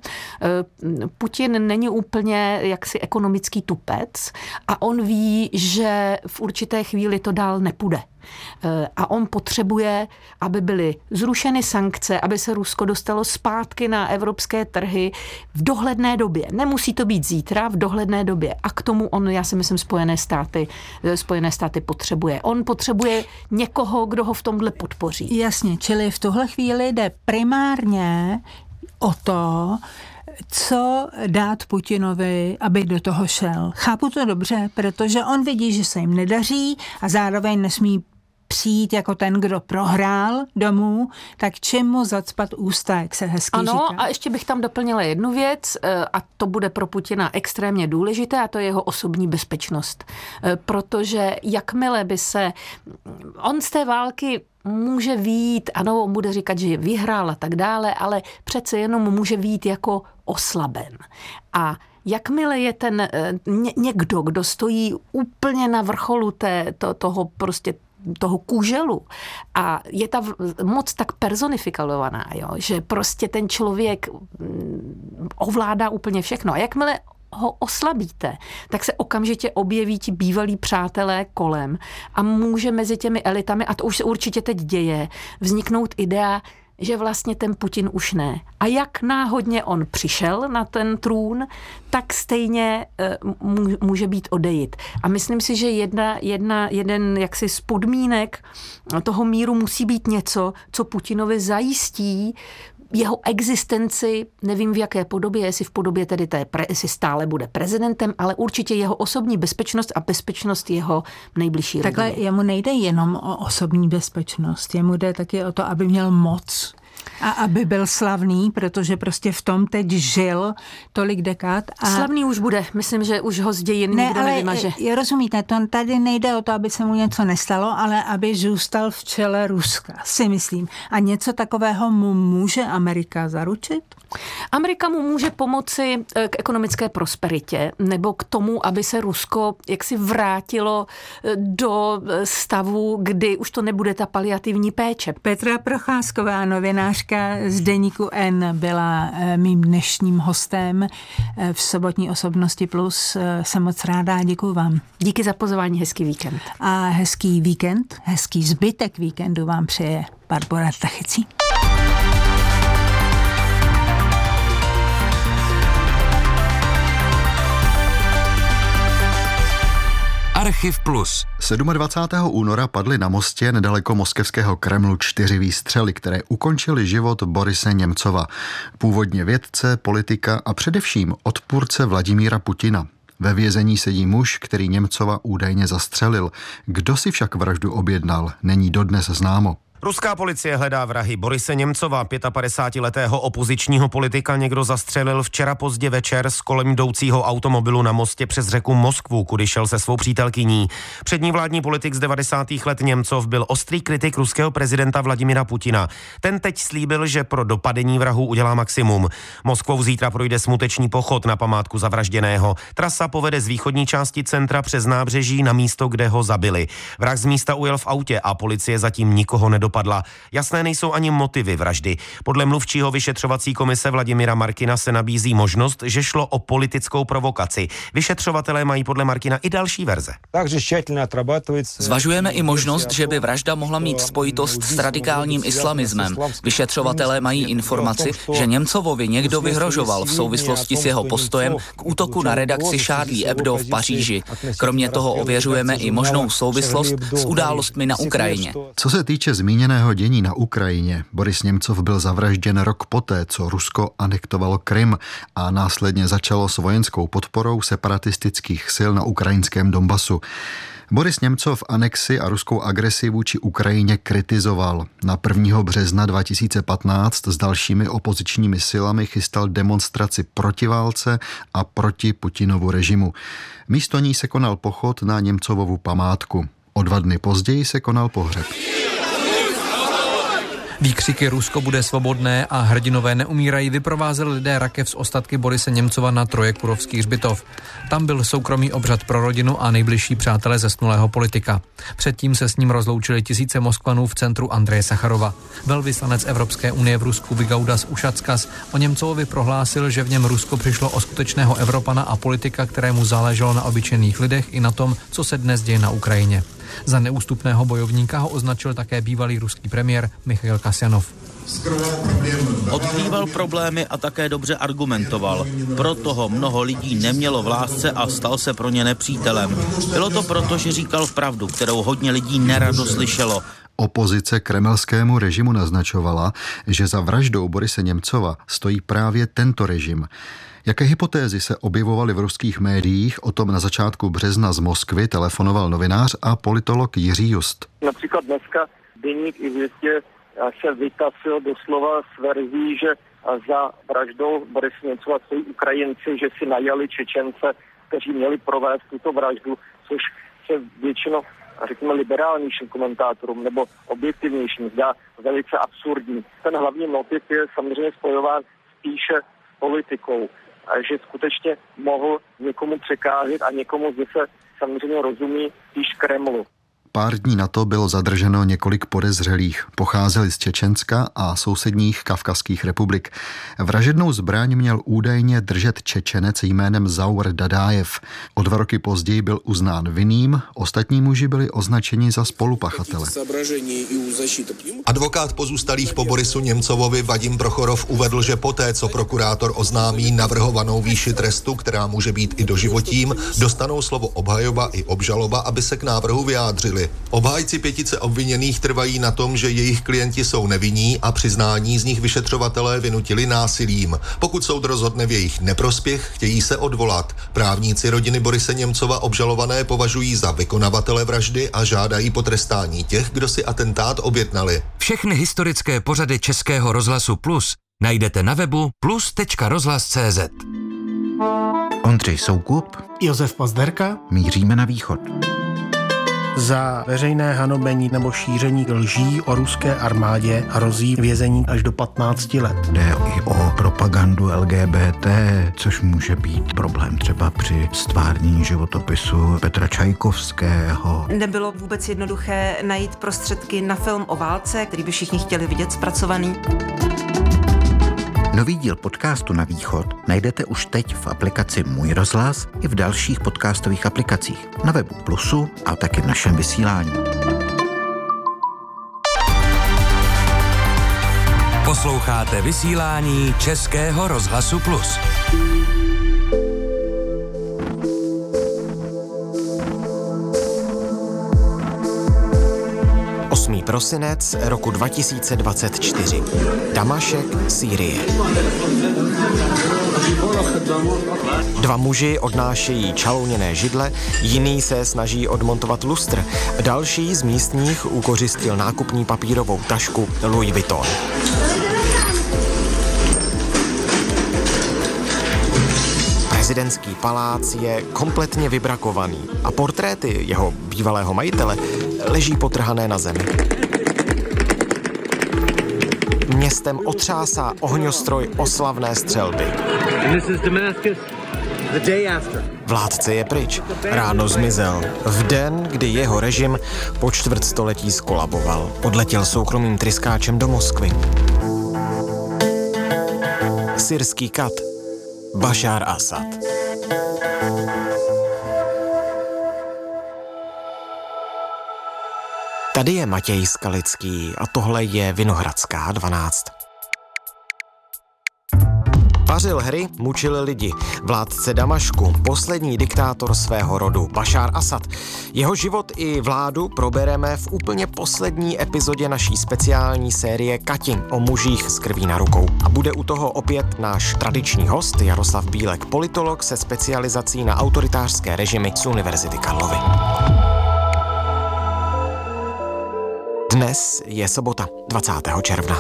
Putin není úplně jaksi ekonomický tupec a on ví, že v určité chvíli to dál nepůjde. A on potřebuje, aby byly zrušeny sankce, aby se Rusko dostalo zpátky na evropské trhy v dohledné době. Nemusí to být zítra, v dohledné době. A k tomu on, já si myslím, Spojené státy, Spojené státy potřebuje. On potřebuje někoho, kdo ho v tomhle podpoří. Jasně, čili v tuhle chvíli jde primárně o to, co dát Putinovi, aby do toho šel. Chápu to dobře, protože on vidí, že se jim nedaří a zároveň nesmí přijít jako ten, kdo prohrál domů, tak čím mu zacpat ústa, jak se hezky ano, říká. Ano, a ještě bych tam doplnila jednu věc, a to bude pro Putina extrémně důležité, a to je jeho osobní bezpečnost. Protože jakmile by se... On z té války může vyjít, ano, on bude říkat, že je vyhrál a tak dále, ale přece jenom může vyjít jako oslaben. A jakmile je ten ně, někdo, kdo stojí úplně na vrcholu té, to, toho prostě toho kůželu a je ta moc tak personifikovaná, jo, že prostě ten člověk ovládá úplně všechno. A jakmile ho oslabíte, tak se okamžitě objeví ti bývalí přátelé kolem a může mezi těmi elitami, a to už se určitě teď děje, vzniknout idea, že vlastně ten Putin už ne. A jak náhodně on přišel na ten trůn, tak stejně může být odejit. A myslím si, že jedna, jedna, jeden jaksi z podmínek toho míru musí být něco, co Putinovi zajistí jeho existenci, nevím v jaké podobě, jestli v podobě tedy té, jestli stále bude prezidentem, ale určitě jeho osobní bezpečnost a bezpečnost jeho nejbližší rodiny. Takhle jemu nejde jenom o osobní bezpečnost, jemu jde taky o to, aby měl moc a aby byl slavný, protože prostě v tom teď žil tolik dekád. A... Slavný už bude, myslím, že už ho z dějin ne, nikdo ale nevymaže. Je, rozumíte, to tady nejde o to, aby se mu něco nestalo, ale aby zůstal v čele Ruska, si myslím. A něco takového mu může Amerika zaručit? Amerika mu může pomoci k ekonomické prosperitě nebo k tomu, aby se Rusko jaksi vrátilo do stavu, kdy už to nebude ta paliativní péče. Petra Procházková, novinářka z deníku N, byla mým dnešním hostem v sobotní Osobnosti plus. Jsem moc ráda a děkuju vám. Díky za pozvání, hezký víkend. A hezký víkend, hezký zbytek víkendu vám přeje Barbora Tachecí. Archiv Plus. dvacátého sedmého února padly na mostě nedaleko moskevského Kremlu čtyři výstřely, které ukončily život Borise Němcova, původně vědce, politika a především odpůrce Vladimíra Putina. Ve vězení sedí muž, který Němcova údajně zastřelil. Kdo si však vraždu objednal, není dodnes známo. Ruská policie hledá vrahy Borise Němcova, pětapadesátiletého opozičního politika někdo zastřelil včera pozdě večer z kolem jdoucího automobilu na mostě přes řeku Moskvu, kudy šel se svou přítelkyní. Přední vládní politik z devadesátých let Němcov byl ostrý kritik ruského prezidenta Vladimira Putina. Ten teď slíbil, že pro dopadení vrahů udělá maximum. Moskvou zítra projde smuteční pochod na památku zavražděného. Trasa povede z východní části centra přes nábřeží na místo, kde ho zabili. Vrah z místa ujel v autě a policie zatím nikoho nedopadla. Jasné nejsou ani motivy vraždy. Podle mluvčího vyšetřovací komise Vladimira Markina se nabízí možnost, že šlo o politickou provokaci. Vyšetřovatelé mají podle Markina i další verze. Zvažujeme i možnost, že by vražda mohla mít spojitost s radikálním islamismem. Vyšetřovatelé mají informaci, že Němcovovi někdo vyhrožoval v souvislosti s jeho postojem k útoku na redakci Charlie Hebdo v Paříži. Kromě toho ověřujeme i možnou souvislost s událostmi na Ukrajině. Co se týče zmíněného dění na Ukrajině, Boris Němcov byl zavražděn rok poté, co Rusko anektovalo Krym a následně začalo s vojenskou podporou separatistických sil na ukrajinském Donbasu. Boris Němcov anexi a ruskou agresi vůči Ukrajině kritizoval. Na prvního března dva tisíce patnáct s dalšími opozičními silami chystal demonstraci proti válce a proti Putinovu režimu. Místo ní se konal pochod na Němcovovu památku. O dva dny později se konal pohřeb. Výkřiky Rusko bude svobodné a hrdinové neumírají vyprovázeli lidé rakev z ostatky Borise Němcova na Trojekurovský hřbitov. Tam byl soukromý obřad pro rodinu a nejbližší přátelé zesnulého politika. Předtím se s ním rozloučili tisíce Moskvanů v centru Andreje Sacharova. Velvyslanec Evropské unie v Rusku Vygaudas Ušackas o Němcovovi prohlásil, že v něm Rusko přišlo o skutečného Evropana a politika, kterému záleželo na obyčejných lidech i na tom, co se dnes děje na Ukrajině. Za neústupného bojovníka ho označil také bývalý ruský premiér Michail Kasjanov. Odkrýval problémy a také dobře argumentoval. Proto ho mnoho lidí nemělo v lásce a stal se pro ně nepřítelem. Bylo to proto, že říkal pravdu, kterou hodně lidí nerado slyšelo. Opozice kremelskému režimu naznačovala, že za vraždou Borise Němcova stojí právě tento režim. Jaké hypotézy se objevovaly v ruských médiích, o tom na začátku března z Moskvy telefonoval novinář a politolog Jiří Just. Například dneska deník Izvěstě se vytasil doslova s verzí, že za vraždou Borise Němcova stojí Ukrajinci, že si najali Čečence, kteří měli provést tuto vraždu, což se většinou, řekněme, liberálnějším komentátorům nebo objektivnějším zdá velice absurdní. Ten hlavní motiv je samozřejmě spojován spíše s politikou, a že skutečně mohl někomu překázat a někomu zde se samozřejmě rozumí spíš Kremlu. Pár dní na to bylo zadrženo několik podezřelých. Pocházeli z Čečenska a sousedních kavkazských republik. Vražednou zbraň měl údajně držet Čečenec jménem Zaur Dadájev. O dva roky později byl uznán vinným, ostatní muži byli označeni za spolupachatele. Advokát pozůstalých po Borisu Němcovovi Vadim Prochorov uvedl, že poté, co prokurátor oznámí navrhovanou výši trestu, která může být i doživotím, dostanou slovo obhajoba i obžaloba, aby se k návrhu vyjádřili. Obhájci pětice obviněných trvají na tom, že jejich klienti jsou nevinní a přiznání z nich vyšetřovatelé vynutili násilím. Pokud soud rozhodne v jejich neprospěch, chtějí se odvolat. Právníci rodiny Borise Němcova obžalované považují za vykonavatele vraždy a žádají potrestání těch, kdo si atentát objednali. Všechny historické pořady Českého rozhlasu Plus najdete na webu plus tečka rozhlas tečka cé zet. Ondřej Soukup, Josef Pozderka. Míříme na východ. Za veřejné hanobení nebo šíření lží o ruské armádě hrozí vězení až do patnácti let. Jde i o propagandu L G B T, což může být problém třeba při stvárnění životopisu Petra Čajkovského. Nebylo vůbec jednoduché najít prostředky na film o válce, který by všichni chtěli vidět zpracovaný. Nový díl podcastu Na východ najdete už teď v aplikaci Můj rozhlas i v dalších podcastových aplikacích, na webu Plusu a taky v našem vysílání. Posloucháte vysílání Českého rozhlasu Plus. osmý prosinec roku dva tisíce dvacet čtyři. Damašek, Sýrie. Dva muži odnášejí čalouněné židle, jiný se snaží odmontovat lustr, další z místních ukořistil nákupní papírovou tašku Louis Vuitton. Prezidentský palác je kompletně vybrakovaný a portréty jeho bývalého majitele leží potrhané na zemi. Městem otřásá ohňostroj oslavné střelby. Vládce je pryč. Ráno zmizel. V den, kdy jeho režim po čtvrtstoletí skolaboval. Odletěl soukromým tryskáčem do Moskvy. Syrský kat. Bašár Asad. Tady je Matěj Skalický a tohle je Vinohradská dvanáct. Pařil hry, mučil lidi. Vládce Damašku, poslední diktátor svého rodu, Bašár Asad. Jeho život i vládu probereme v úplně poslední epizodě naší speciální série Kati o mužích s krví na rukou. A bude u toho opět náš tradiční host Jaroslav Bílek, politolog se specializací na autoritářské režimy z Univerzity Karlovy. Dnes je sobota, dvacátého června.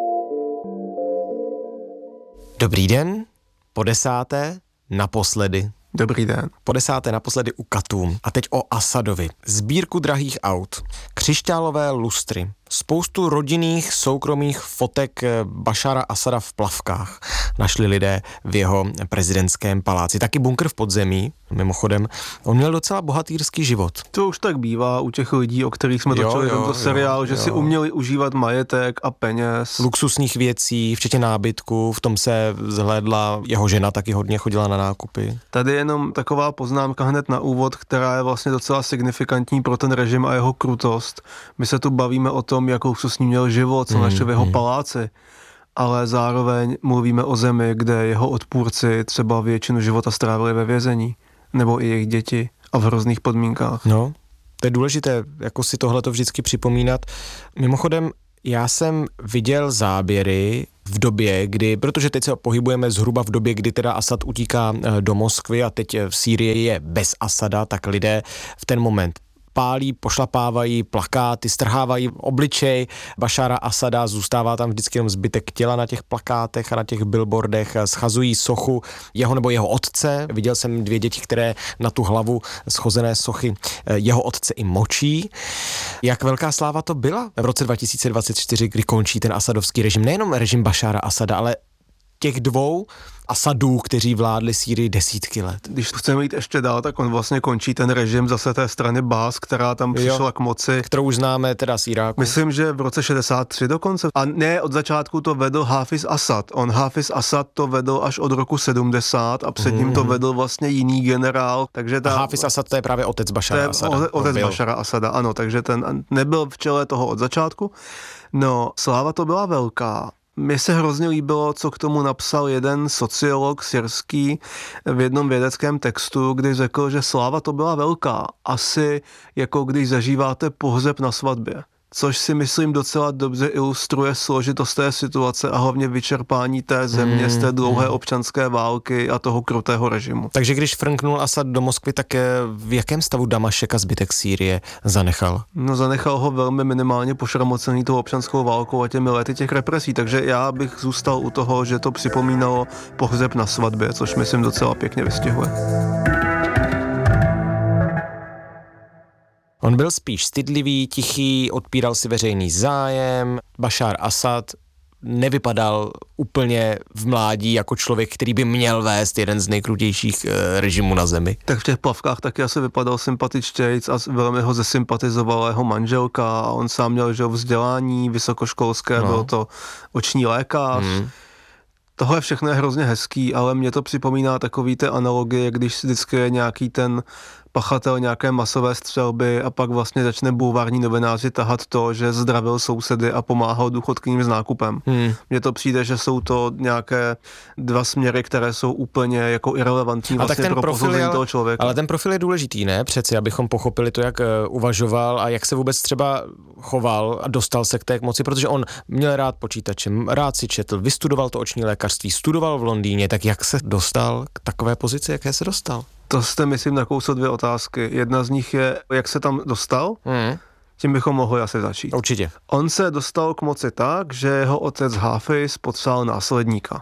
Dobrý den, po desáté, naposledy. Dobrý den. Po desáté naposledy u Katů. A teď o Asadovi. Sbírku drahých aut, křišťálové lustry, Spoustu rodinných soukromých fotek Bašara Asada v plavkách našli lidé v jeho prezidentském paláci. Taky bunkr v podzemí, mimochodem. On měl docela bohatýrský život. To už tak bývá u těch lidí, o kterých jsme točili tento seriál, jo, že jo. si uměli užívat majetek a peněz. Luxusních věcí, včetně nábytku, v tom se zhlédla jeho žena, taky hodně chodila na nákupy. Tady jenom taková poznámka hned na úvod, která je vlastně docela signifikantní pro ten režim a jeho krutost. My se tu bavíme o tom, jak luxusní měl život, co hmm, našli v jeho hmm. paláci, ale zároveň mluvíme o zemi, kde jeho odpůrci třeba většinu života strávili ve vězení, nebo i jejich děti a v hrozných podmínkách. No, to je důležité, jako si tohleto vždycky připomínat. Mimochodem, já jsem viděl záběry v době, kdy, protože teď se pohybujeme zhruba v době, kdy teda Asad utíká do Moskvy a teď v Sýrii je bez Asada, tak lidé v ten moment pálí, pošlapávají plakáty, strhávají obličej Bašára Asada, zůstává tam vždycky jenom zbytek těla na těch plakátech a na těch billboardech, schazují sochu jeho nebo jeho otce. Viděl jsem dvě děti, které na tu hlavu schozené sochy jeho otce i močí. Jak velká sláva to byla v roce dva tisíce dvacet čtyři, kdy končí ten asadovský režim, nejenom režim Bašára Asada, ale těch dvou Asadů, kteří vládli Sýrii desítky let. Když chceme jít ještě dál, tak on vlastně končí ten režim zase té strany Bás, která tam přišla jo, k moci. Kterou už známe teda z Iráku. Myslím, že v roce šedesát tři dokonce. A ne, od začátku to vedl Hafiz Asad. On Hafiz Asad to vedl až od roku sedmdesát a před ním to vedl vlastně jiný generál. Takže ta, a Hafiz Asad to je právě otec Bašara Asada. Otec Bašara Asada, ano, takže ten nebyl v čele toho od začátku. No, sláva to byla velká. Mně se hrozně líbilo, co k tomu napsal jeden sociolog syrský v jednom vědeckém textu, kdy řekl, že sláva to byla velká. Asi jako když zažíváte pohřeb na svatbě. Což si myslím docela dobře ilustruje složitost té situace a hlavně vyčerpání té země hmm, z té dlouhé hmm. občanské války a toho krutého režimu. Takže když frnknul Asad do Moskvy, tak v jakém stavu Damašek a zbytek Sýrie zanechal? No zanechal ho velmi minimálně pošramocený tou občanskou válkou a těmi lety těch represí, takže já bych zůstal u toho, že to připomínalo pohřeb na svatbě, což myslím docela pěkně vystihuje. On byl spíš stydlivý, tichý, odpíral si veřejný zájem. Bašár Asad nevypadal úplně v mládí jako člověk, který by měl vést jeden z nejkrutějších e, režimů na zemi. Tak v těch plavkách taky asi vypadal sympatičtějc a velmi ho zesympatizovala jeho manželka a on sám měl že vzdělání vysokoškolské, no. Byl to oční lékař. Hmm. Tohle všechno je hrozně hezký, ale mě to připomíná takový ty analogie, když vždycky je nějaký ten pachatel nějaké masové střelby a pak vlastně začne bulvární novináři tahat to, že zdravil sousedy a pomáhal důchodkyním s nákupem. Hmm. Mně to přijde, že jsou to nějaké dva směry, které jsou úplně jako irelevantní vlastně pro posouzení toho člověka. Ale ten profil je důležitý, ne? Přeci, abychom pochopili to, jak uh, uvažoval a jak se vůbec třeba choval a dostal se k té moci, protože on měl rád počítačem, rád si četl, vystudoval to oční lékařství, studoval v Londýně, tak jak se dostal k takové pozici, jaké se dostal? To jste, myslím, nakousl dvě otázky. Jedna z nich je, jak se tam dostal, hmm. tím bychom mohli asi začít. Určitě. On se dostal k moci tak, že jeho otec Hafiz potřeboval následníka.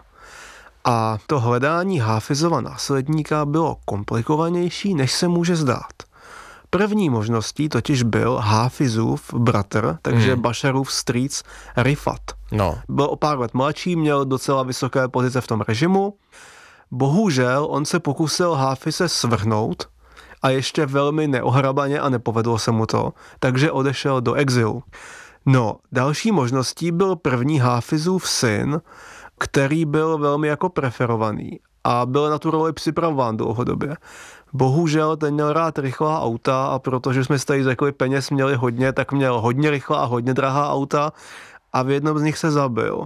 A to hledání Hafizova následníka bylo komplikovanější, než se může zdát. První možností totiž byl Hafizův bratr, takže hmm. Bašarův strýc Rifat. No. Byl o pár let mladší, měl docela vysoké pozice v tom režimu. Bohužel on se pokusil Hafize svrhnout a ještě velmi neohrabaně a nepovedlo se mu to, takže odešel do exilu. No, další možností byl první Hafizův syn, který byl velmi jako preferovaný a byl na tu roli připravován dlouhodobě. Bohužel ten měl rád rychlá auta a protože jsme si tady řekli, peněz měli hodně, tak měl hodně rychlá a hodně drahá auta a v jednom z nich se zabil.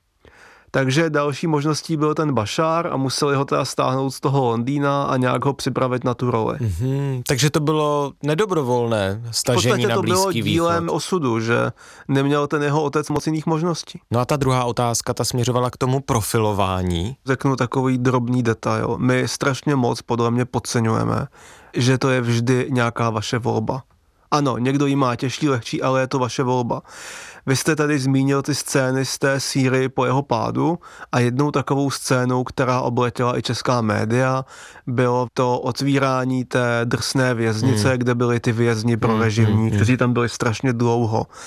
Takže další možností byl ten Bašár a museli ho teda stáhnout z toho Londýna a nějak ho připravit na tu roli. Mm-hmm. Takže to bylo nedobrovolné stažení na Blízký východ. V podstatě to bylo dílem osudu, že neměl ten jeho otec moc jiných možností. No a ta druhá otázka, ta směřovala k tomu profilování. Řeknu takový drobný detail. My strašně moc podle mě podceňujeme, že to je vždy nějaká vaše volba. Ano, někdo jí má těžší, lehčí, ale je to vaše volba. Vy jste tady zmínil ty scény z té Sýrii po jeho pádu a jednou takovou scénou, která obletěla i česká média, bylo to otvírání té drsné věznice, hmm. kde byli ty vězni pro režimní, hmm. kteří tam byli strašně dlouho.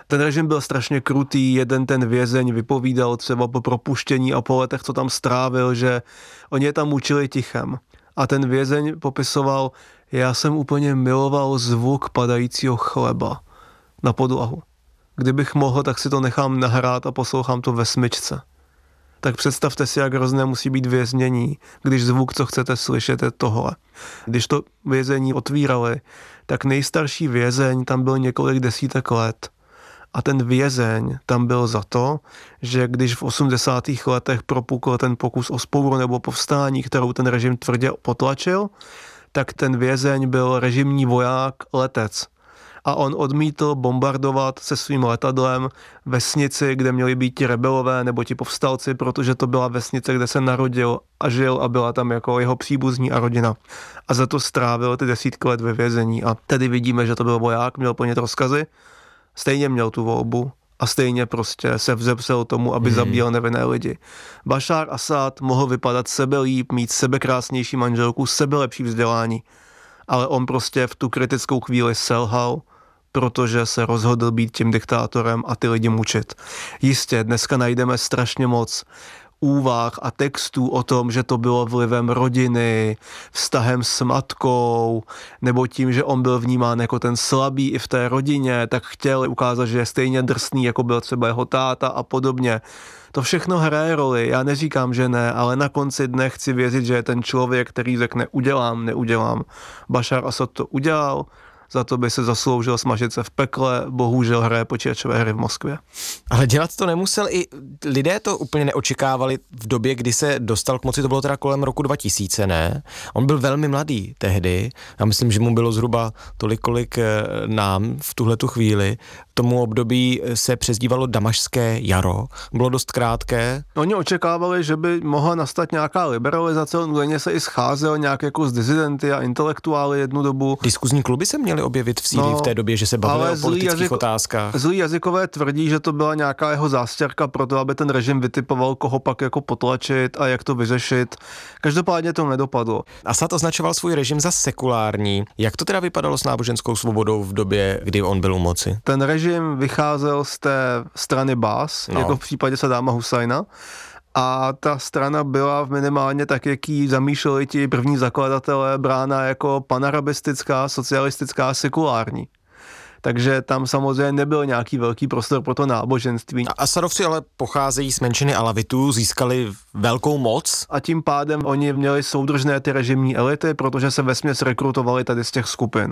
Ten režim byl strašně krutý, jeden ten vězeň vypovídal třeba po propuštění a po letech, co tam strávil, že oni je tam učili tichem. A ten vězeň popisoval, já jsem úplně miloval zvuk padajícího chleba na podlahu. Kdybych mohl, tak si to nechám nahrát a poslouchám to ve smyčce. Tak představte si, jak hrozné musí být věznění, když zvuk, co chcete slyšet, je tohle. Když to vězení otvírali, tak nejstarší vězeň tam byl několik desítek let. A ten vězeň tam byl za to, že když v osmdesátých letech propukl ten pokus o vzpouru nebo povstání, kterou ten režim tvrdě potlačil, tak ten vězeň byl režimní voják, letec. A on odmítl bombardovat se svým letadlem vesnici, kde měli být ti rebelové nebo ti povstalci, protože to byla vesnice, kde se narodil a žil a byla tam jako jeho příbuzní a rodina. A za to strávil ty desítky let ve vězení. A tedy vidíme, že to byl voják, měl plnit rozkazy, stejně měl tu volbu a stejně prostě se vzepřel tomu, aby hmm. zabíjel nevinné lidi. Bašár Asad mohl vypadat sebelíp, mít sebekrásnější manželku, sebelepší vzdělání, ale on prostě v tu kritickou chvíli selhal, protože se rozhodl být tím diktátorem a ty lidi mučit. Jistě, dneska najdeme strašně moc úvah a textů o tom, že to bylo vlivem rodiny, vztahem s matkou, nebo tím, že on byl vnímán jako ten slabý i v té rodině, tak chtěl ukázat, že je stejně drsný, jako byl třeba jeho táta a podobně. To všechno hraje roli, já neříkám, že ne, ale na konci dne chci věřit, že je ten člověk, který řekne udělám, neudělám. Bašár Asad to udělal, za to by se zasloužil smažit se v pekle, bohužel hraje počítačové hry v Moskvě. Ale dělat to nemusel, i lidé to úplně neočekávali v době, kdy se dostal k moci, to bylo teda kolem roku dva tisíce, ne? On byl velmi mladý tehdy, já myslím, že mu bylo zhruba tolik, kolik nám v tuhletu chvíli. Tomu období se přezdívalo Damašské jaro, bylo dost krátké. Oni očekávali, že by mohla nastat nějaká liberalizace, on údajně se i scházel nějak jako s dizidenty a intelektuály jednu dobu. Diskuzní kluby se měly objevit v Sýrii no, v té době, že se bavili o politických jazyk, otázkách. Zlí jazykové tvrdí, že to byla nějaká jeho zástěrka pro to, aby ten režim vytipoval, koho pak jako potlačit a jak to vyřešit. Každopádně to nedopadlo. Asad označoval svůj režim za sekulární. Jak to teda vypadalo s náboženskou svobodou v době, kdy on byl u moci? Ten režim vycházel z té strany Bás, no. jako v případě Sadáma Husajna. A ta strana byla minimálně tak, jak ji zamýšleli ti první zakladatelé, brána jako panarabistická, socialistická, sekulární. Takže tam samozřejmě nebyl nějaký velký prostor pro to náboženství. A Asadovci ale pocházejí z menšiny Alavitů, získali velkou moc. A tím pádem oni měli soudržné ty režimní elity, protože se vesměs rekrutovali tady z těch skupin.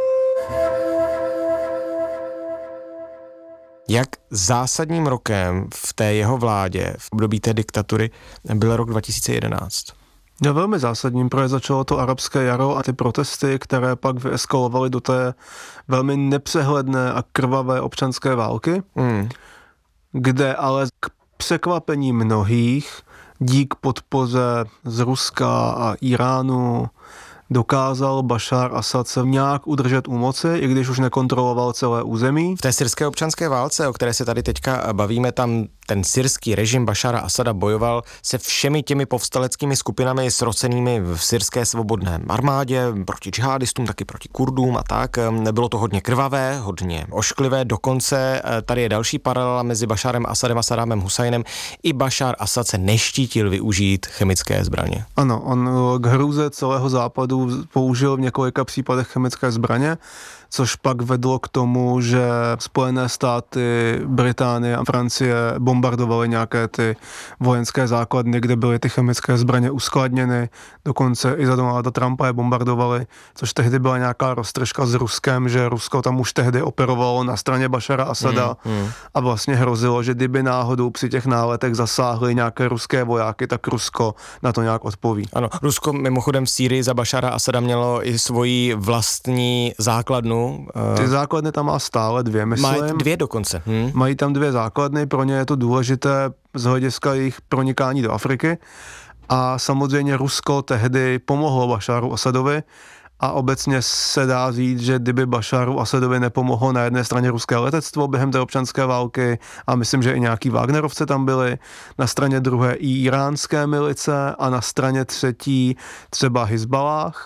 Jak zásadním rokem v té jeho vládě, v období té diktatury, byl rok dva tisíce jedenáct? No velmi zásadním, protože začalo to arabské jaro a ty protesty, které pak vyeskalovaly do té velmi nepřehledné a krvavé občanské války, hmm. kde ale k překvapení mnohých dík podpoře z Ruska a Iránu dokázal Bašár Asad se nějak udržet u moci, i když už nekontroloval celé území. V té syrské občanské válce, o které se tady teďka bavíme, tam ten syrský režim Bašára Asada bojoval se všemi těmi povstaleckými skupinami srocenými v syrské svobodné armádě, proti džihadistům, taky proti Kurdům a tak. Bylo to hodně krvavé, hodně ošklivé, dokonce tady je další paralela mezi Bašárem Asadem a Sadámem Husajnem. I Bašár Asad se neštítil využít chemické zbraně. Ano, on k hrůze celého západu použil v několika případech chemické zbraně, což pak vedlo k tomu, že Spojené státy, Británie a Francie bombardovaly nějaké ty vojenské základny, kde byly ty chemické zbraně uskladněny, dokonce i za Donalda Trumpa je bombardovaly, což tehdy byla nějaká roztržka s Ruskem, že Rusko tam už tehdy operovalo na straně Bašara Asada mm, mm. a vlastně hrozilo, že kdyby náhodou při těch náletech zasáhly nějaké ruské vojáky, tak Rusko na to nějak odpoví. Ano, Rusko mimochodem v Sýrii za Bašara Asada mělo i svoji vlastní základnu. Ty základny tam má stále dvě, myslím. Mají dvě dokonce. Hm. Mají tam dvě základny, pro ně je to důležité z hlediska jejich pronikání do Afriky. A samozřejmě Rusko tehdy pomohlo Bašáru Asadovi a obecně se dá říct, že kdyby Bašáru Asadovi nepomohlo na jedné straně ruské letectvo během té občanské války a myslím, že i nějaký Wagnerovci tam byli, na straně druhé i iránské milice a na straně třetí třeba Hizbalách,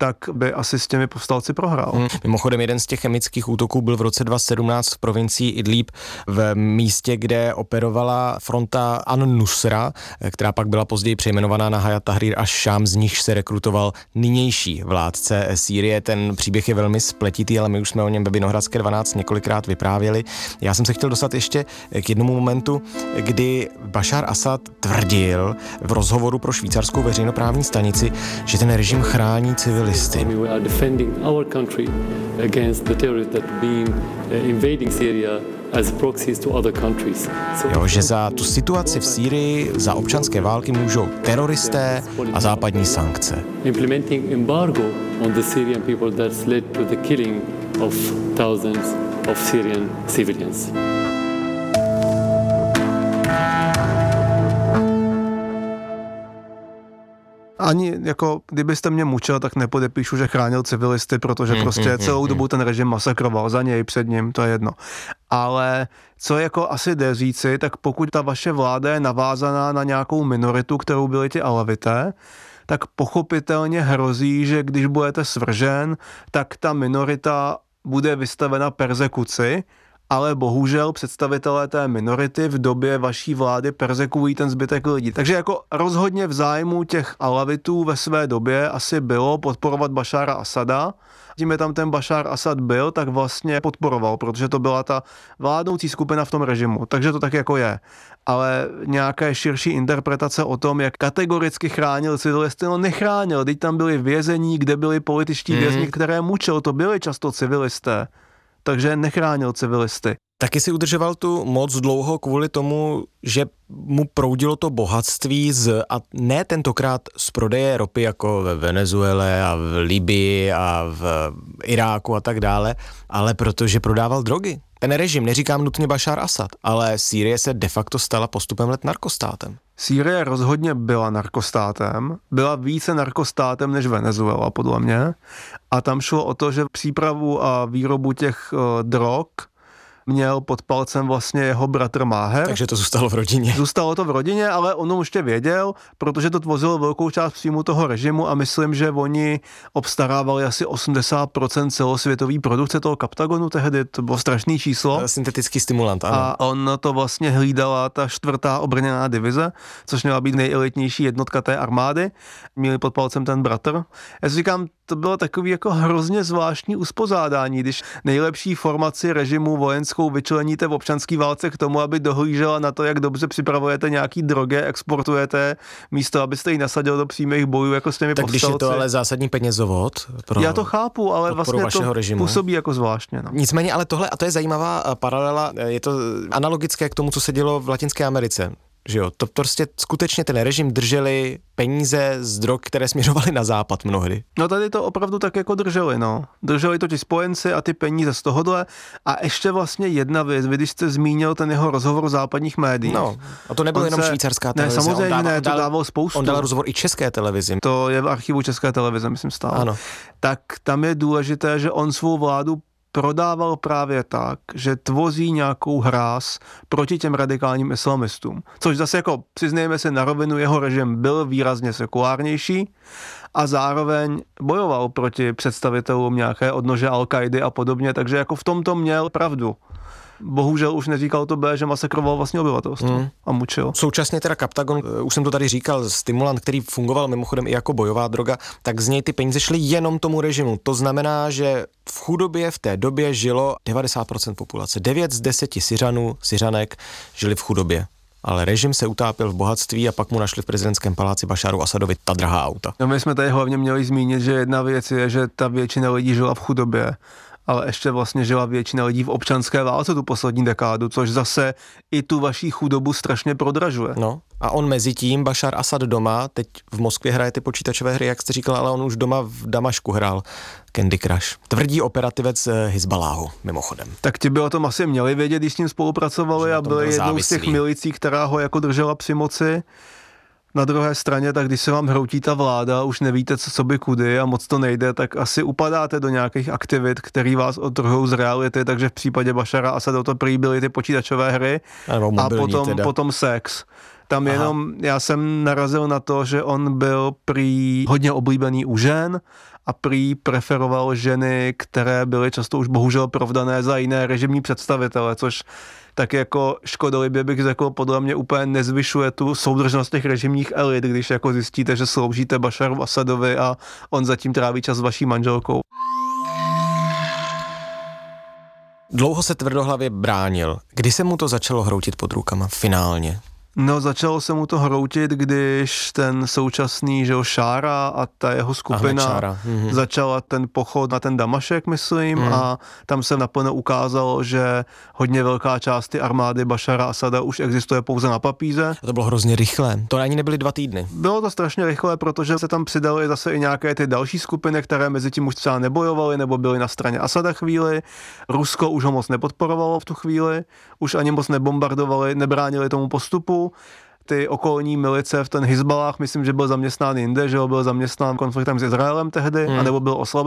tak by asi s těmi povstalci prohrál. Hmm. Mimochodem jeden z těch chemických útoků byl v roce dva tisíce sedmnáct v provincii Idlib, v místě, kde operovala fronta An-Nusra, která pak byla později přejmenovaná na Hayat Tahrir ash-Sham, z nichž se rekrutoval nynější vládce Sýrie. Ten příběh je velmi spletitý, ale my už jsme o něm ve Vinohradské dvanáct několikrát vyprávěli. Já jsem se chtěl dostat ještě k jednomu momentu, kdy Bašár Asad tvrdil v rozhovoru pro švýcarskou veřejnoprávní stanici, že ten režim chrání civilisty. Jo, že za tu situaci v Sýrii, za občanské války můžou teroristé a západní sankce. Implementing embargo on the Syrian people that's led to the killing of thousands of Syrian civilians. Ani jako, kdybyste mě mučil, tak nepodepíšu, že chránil civilisty, protože mm, prostě mm, celou mm, dobu ten režim masakroval za něj, před ním, to je jedno. Ale co jako asi jde říci, tak pokud ta vaše vláda je navázaná na nějakou minoritu, kterou byli ti Alavité, tak pochopitelně hrozí, že když budete svržen, tak ta minorita bude vystavena perzekuci, ale bohužel představitelé té minority v době vaší vlády perzekují ten zbytek lidí. Takže jako rozhodně v zájmu těch Alavitů ve své době asi bylo podporovat Bašára Asada. Tím je tam ten Bašár Asad byl, tak vlastně podporoval, protože to byla ta vládnoucí skupina v tom režimu. Takže to tak jako je. Ale nějaké širší interpretace o tom, jak kategoricky chránil civilisty, no nechránil. Teď tam byli vězení, kde byli političtí hmm. vězni, které mučil, to byli často civilisté. Takže nechránil civilisty. Taky si udržoval tu moc dlouho kvůli tomu, že mu proudilo to bohatství z, a ne tentokrát z prodeje ropy jako ve Venezuele a v Libii a v Iráku a tak dále, ale protože prodával drogy. Ten režim, neříkám nutně Bašár Asad, ale Sýrie se de facto stala postupem let narkostátem. Sýrie rozhodně byla narkostátem, byla více narkostátem než Venezuela, podle mě. A tam šlo o to, že přípravu a výrobu těch uh, drog měl pod palcem vlastně jeho bratr Máher. Takže to zůstalo v rodině. Zůstalo to v rodině, ale on už tě věděl, protože to tvořilo velkou část příjmu toho režimu a myslím, že oni obstarávali asi osmdesát procent celosvětové produkce toho Kaptagonu tehdy, to bylo strašný číslo. Syntetický stimulant, ano. A on to vlastně hlídala ta čtvrtá obrněná divize, což měla být nejelitnější jednotka té armády. Měli pod palcem ten bratr. Já si říkám, to bylo takový jako hrozně zvláštní uspořádání, když nejlepší formaci režimu vojenskou vyčleníte v občanské válce k tomu, aby dohlížela na to, jak dobře připravujete nějaký drogy, exportujete, místo abyste ji nasadil do přímých bojů jako s těmi tak povstalci. Když je to ale zásadní penězovod pro Já to chápu, ale vlastně to režimu. Působí jako zvláštně. No. Nicméně, ale tohle, a to je zajímavá paralela, je to analogické k tomu, co se dělo v Latinské Americe. Že jo, to prostě skutečně ten režim drželi peníze z drog, které směřovaly na západ mnohdy. No tady to opravdu tak jako drželi, no. Drželi to ti spojenci a ty peníze z tohohle. A ještě vlastně jedna věc, vy když jste zmínil ten jeho rozhovor v západních médiích. No, a to nebylo jenom se, švýcarská televize. Ne, samozřejmě dával, ne, to dával spoustu. On dal rozhovor i české televizi. To je v archivu České televize, myslím, stále. Ano. Tak tam je důležité, že on svou vládu prodával právě tak, že tvoří nějakou hráz proti těm radikálním islamistům. Což zase jako, přiznejme se na rovinu, jeho režim byl výrazně sekulárnější a zároveň bojoval proti představitelům nějaké odnože Al-Kaidy a podobně, takže jako v tomto měl pravdu. Bohužel už neříkal to B, že masakroval vlastně obyvatelstvo mm. a mučil. Současně teda Kaptagon, už jsem to tady říkal, stimulant, který fungoval mimochodem i jako bojová droga, tak z něj ty peníze šly jenom tomu režimu. To znamená, že v chudobě v té době žilo devadesát procent populace. devět z deseti Syřanů, Syřanek žili v chudobě. Ale režim se utápěl v bohatství a pak mu našli v prezidentském paláci Bašáru Asadovi ta drahá auta. No my jsme tady hlavně měli zmínit, že jedna věc je, že ta většina lidí žila v chudobě, ale ještě vlastně žila většina lidí v občanské válce tu poslední dekádu, což zase i tu vaší chudobu strašně prodražuje. No a on mezi tím, Bašár Asad doma, teď v Moskvě hraje ty počítačové hry, jak jste říkal, ale on už doma v Damašku hrál Candy Crush. Tvrdí operativec Hizbaláhu, mimochodem. Tak ti by o tom asi měli vědět, když s ním spolupracovali a byli jednou z těch milicí, která ho jako držela při moci. Na druhé straně, tak když se vám hroutí ta vláda, už nevíte, co, co by kudy a moc to nejde, tak asi upadáte do nějakých aktivit, který vás odtrhou z reality, takže v případě Bašara Asada to prý byly ty počítačové hry a potom, potom sex. Tam Aha. jenom, já jsem narazil na to, že on byl prý hodně oblíbený u žen a prý preferoval ženy, které byly často už bohužel provdané za jiné režimní představitele, což tak jako škodolibě bych řekl, podle mě úplně nezvyšuje tu soudržnost těch režimních elit, když jako zjistíte, že sloužíte Bašaru Asadovi a on zatím tráví čas s vaší manželkou. Dlouho se tvrdohlavě bránil. Kdy se mu to začalo hroutit pod rukama finálně? No, začalo se mu to hroutit, když ten současný, že jo, Šára a ta jeho skupina mhm. začala ten pochod na ten Damašek, myslím, Mhm. a tam se naplno ukázalo, že hodně velká část ty armády Bašara Asada už existuje pouze na papíře. To bylo hrozně rychlé. To ani nebyly dva týdny. Bylo to strašně rychlé, protože se tam přidaly zase i nějaké ty další skupiny, které mezi tím už třeba nebojovaly nebo byly na straně Asada chvíli. Rusko už ho moc nepodporovalo v tu chvíli, už ani moc nebombardovali, nebránili tomu postupu. Ty okolní milice v ten Hizbalách, myslím, že byl zaměstnán jinde, že ho byl zaměstnán konfliktem s Izraelem tehdy, hmm. anebo byl oslaben